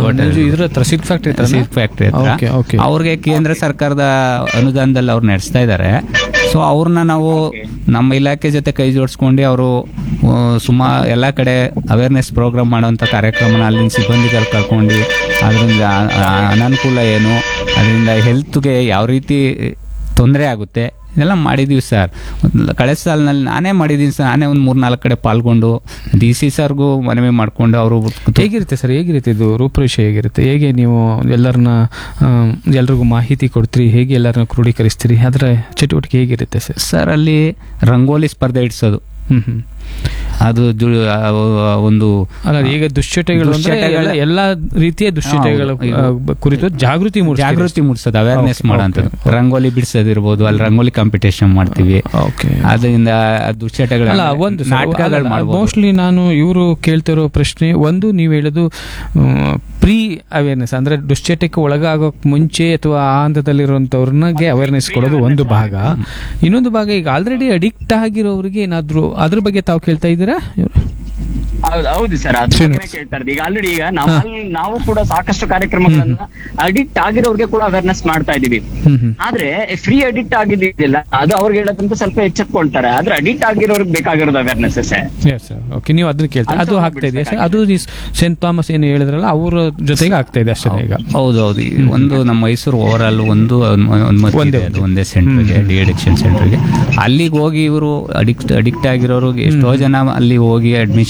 ಫ್ಯಾಕ್ಟ್ರಿ ಹತ್ರ ಅವ್ರಿಗೆ ಕೇಂದ್ರ ಸರ್ಕಾರದ ಅನುದಾನದಲ್ಲಿ ಅವ್ರು ನಡೆಸ್ತಾ ಇದ್ದಾರೆ. ಸೊ ಅವ್ರನ್ನ ನಾವು ನಮ್ಮ ಇಲಾಖೆ ಜೊತೆ ಕೈ ಜೋಡಿಸ್ಕೊಂಡು ಅವರು ಸುಮಾರು ಎಲ್ಲ ಕಡೆ ಅವೇರ್ನೆಸ್ ಪ್ರೋಗ್ರಾಮ್ ಮಾಡುವಂಥ ಕಾರ್ಯಕ್ರಮನ ಅಲ್ಲಿನ ಸಿಬ್ಬಂದಿಗಳು ಕರ್ಕೊಂಡು ಅದರಿಂದ ಅನಾನುಕೂಲ ಏನು, ಅದರಿಂದ ಹೆಲ್ತ್ಗೆ ಯಾವ ರೀತಿ ತೊಂದರೆ ಆಗುತ್ತೆ ಇದೆಲ್ಲ ಮಾಡಿದೀವಿ ಸರ್. ಕಳೆದ ಸಾಲಿನಲ್ಲಿ ನಾನೇ ಮಾಡಿದ್ದೀನಿ ಸರ್. ನಾನೇ ಒಂದು ಮೂರ್ ನಾಲ್ಕು ಕಡೆ ಪಾಲ್ಗೊಂಡು ಡಿ ಸಿ ಸರ್ಗೂ ಮನವಿ ಮಾಡ್ಕೊಂಡು ಅವರು. ಹೇಗಿರುತ್ತೆ ಸರ್, ಹೇಗಿರುತ್ತೆ ಇದು ರೂಪುರೇಷೆ ಹೇಗಿರುತ್ತೆ? ಹೇಗೆ ನೀವು ಎಲ್ಲರನ್ನ ಎಲ್ರಿಗೂ ಮಾಹಿತಿ ಕೊಡ್ತೀರಿ, ಹೇಗೆ ಎಲ್ಲರನ್ನ ಕ್ರೋಢೀಕರಿಸ್ತೀರಿ, ಅದರ ಚಟುವಟಿಕೆ ಹೇಗಿರುತ್ತೆ ಸರ್? ಸರ್ ಅಲ್ಲಿ ರಂಗೋಲಿ ಸ್ಪರ್ಧೆ ಇಡ್ಸೋದು, ಹ್ಮ್ ಹ್ಮ್ ಅದು ಒಂದು ಅಲ್ಲ ಈಗ ದುಶ್ಚಟಗಳು ಎಲ್ಲಾ ರೀತಿಯ ದುಶ್ಚಟಗಳ ಕುರಿತು ಜಾಗೃತಿ ಜಾಗೃತಿ ಮೂಡಿಸೋದು, ಅವೇರ್ನೆಸ್ ಮಾಡೋಂಥದ್ದು. ರಂಗೋಲಿ ಬಿಡಿಸೋದಿರ್ಬೋದು, ಅಲ್ಲಿ ರಂಗೋಲಿ ಕಾಂಪಿಟೇಷನ್ ಮಾಡ್ತೀವಿ. ಅದರಿಂದ ದುಶ್ಚಟಗಳ ಒಂದು ಮೋಸ್ಟ್ಲಿ ನಾನು ಇವರು ಕೇಳ್ತಿರೋ ಪ್ರಶ್ನೆ ಒಂದು, ನೀವು ಹೇಳೋದು ಪ್ರೀ ಅವೇರ್ನೆಸ್ ಅಂದ್ರೆ ದುಶ್ಚಟಕ್ಕೆ ಒಳಗಾಗೋಕ್ ಮುಂಚೆ ಅಥವಾ ಆ ಹಂತದಲ್ಲಿರುವಂತವ್ರನ್ಗೆ ಅವೇರ್ನೆಸ್ ಕೊಡೋದು ಒಂದು ಭಾಗ. ಇನ್ನೊಂದು ಭಾಗ ಈಗ ಆಲ್ರೆಡಿ ಅಡಿಕ್ಟ್ ಆಗಿರೋರಿಗೆ ಏನಾದ್ರು ಅದ್ರ ಬಗ್ಗೆ ತಾವು ಕೇಳ್ತಾ ಇದ್ದೀರಾ? ಹೌದು ಸರ್, ಅದು ಕೇಳ್ತಾ ಇದ್ದೀವಿ. ಈಗ ಆಲ್ರೆಡಿ ಈಗ ನಾವು ನಾವು ಕೂಡ ಸಾಕಷ್ಟು ಕಾರ್ಯಕ್ರಮಗಳನ್ನ ಅಡಿಕ್ಟ್ ಆಗಿರೋರಿಗೆ ಕೂಡ ಅವೇರ್ನೆಸ್ ಮಾಡ್ತಾ ಇದೀವಿ. ಆದ್ರೆ ಫ್ರೀ ಅಡಿಕ್ಟ್ ಆಗಿದ್ದಿಲ್ಲ ಅದು ಅವ್ರಿಗೆ ಹೇಳೋದಂತ ಸ್ವಲ್ಪ ಎಚ್ಚೆತ್ಕೊಳ್ತಾರೆ. ಆದ್ರೆ ಅಡಿಕ್ಟ್ ಆಗಿರೋರಿಗೆ ಬೇಕಾಗಿರೋದು ಅವೇರ್ನೆಸ್ ಸರ್. ಓಕೆ, ನೀವು ಅದನ್ನ ಕೇಳ್ತಾರೆ, ಅದು ಆಗ್ತಾ ಇದೆ ಸರ್. ಅದು ಸೆಂಟ್ ಥಾಮಸ್ ಏನು ಹೇಳಿದ್ರಲ್ಲ ಅವ್ರ ಜೊತೆಗೆ ಆಗ್ತಾ ಇದೆ ಅಷ್ಟೇ ಈಗ. ಹೌದೌದು, ಒಂದು ನಮ್ಮ ಮೈಸೂರು ಓವರ್ ಆಲ್ ಒಂದು ಒಂದೇ ಸೆಂಟರ್ಗೆ, ಡಿ ಅಡಿಕ್ಷನ್ ಸೆಂಟರ್ಗೆ ಅಲ್ಲಿಗೆ ಹೋಗಿ ಇವರು ಅಡಿಕ್ಟ್ ಅಡಿಕ್ಟ್ ಆಗಿರೋರು ಎಷ್ಟೋ ಜನ ಅಲ್ಲಿ ಹೋಗಿ ಅಡ್ಮಿಷನ್ ಆಗಿ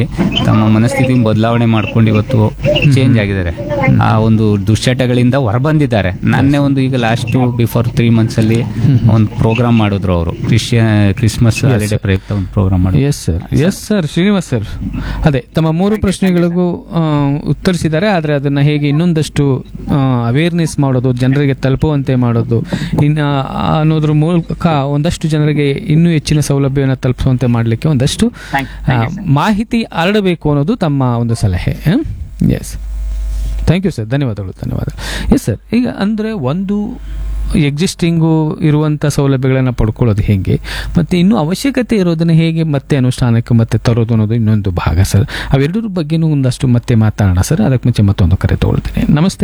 ತಮ್ಮ ಮನಸ್ಥಿತಿ ಬದಲಾವಣೆ ಮಾಡ್ಕೊಂಡು ಇವತ್ತು ಚೇಂಜ್ ಆಗಿದ್ದಾರೆ. ಆ ಒಂದು ದುಶ್ಚಟಗಳಿಂದ ಹೊರಬಂದಿದ್ದಾರೆ. ನನ್ನೇ ಒಂದು ಈಗ ಲಾಸ್ಟ್ ಬಿಫೋರ್ ತ್ರೀ ಮಂತ್ಸ್ ಅಲ್ಲಿ ಒಂದು ಪ್ರೋಗ್ರಾಮ್ ಮಾಡಿದ್ರು ಅವರು, ಕ್ರಿಶ್ಚಿಯನ್ ಕ್ರಿಸ್ಮಸ್ ಹಾಲಿಡೇ ಪ್ರಯುಕ್ತ ಒಂದು ಪ್ರೋಗ್ರಾಮ್ ಮಾಡಿದ್ರು. Yes sir, yes sir, Srinivas sir, ಅದೇ ತಮ್ಮ ಮೂರು ಪ್ರಶ್ನೆಗಳಿಗೂ ಆ, ಉತ್ತರಿಸಿದ್ದಾರೆ. ಆದರೆ ಅದನ್ನ ಹೇಗೆ ಇನ್ನೊಂದಷ್ಟು ಅವೇರ್ನೆಸ್ ಮಾಡೋದು, ಜನರಿಗೆ ತಲುಪುವಂತೆ ಮಾಡೋದು, ಇನ್ನು ಅನ್ನೋದ್ರ ಮೂಲಕ ಒಂದಷ್ಟು ಜನರಿಗೆ ಇನ್ನೂ ಹೆಚ್ಚಿನ ಸೌಲಭ್ಯವನ್ನು ತಲುಪಿಸುವಂತೆ ಮಾಡಲಿಕ್ಕೆ ಒಂದಷ್ಟು ಆ, ಮಾಹಿತಿ ಹರಡಬೇಕು ಅನ್ನೋದು ತಮ್ಮ ಒಂದು ಸಲಹೆ. ಎಸ್, ಥ್ಯಾಂಕ್ ಯು ಸರ್, ಧನ್ಯವಾದಗಳು ಧನ್ಯವಾದಗಳು ಎಸ್ ಸರ್. ಈಗ ಅಂದರೆ ಒಂದು ಎಕ್ಸಿಸ್ಟಿಂಗು ಇರುವಂಥ ಸೌಲಭ್ಯಗಳನ್ನು ಪಡ್ಕೊಳ್ಳೋದು ಹೇಗೆ, ಮತ್ತು ಇನ್ನೂ ಅವಶ್ಯಕತೆ ಇರೋದನ್ನು ಹೇಗೆ ಮತ್ತೆ ಅನುಷ್ಠಾನಕ್ಕೆ ಮತ್ತೆ ತರೋದು ಅನ್ನೋದು ಇನ್ನೊಂದು ಭಾಗ ಸರ್. ಅವೆರಡರ ಬಗ್ಗೆನೂ ಒಂದಷ್ಟು ಮತ್ತೆ ಮಾತಾಡೋಣ ಸರ್. ಅದಕ್ಕೆ ಮುಂಚೆ ಮತ್ತೊಂದು ಕರೆ ತಗೊಳ್ತೀನಿ. ನಮಸ್ತೆ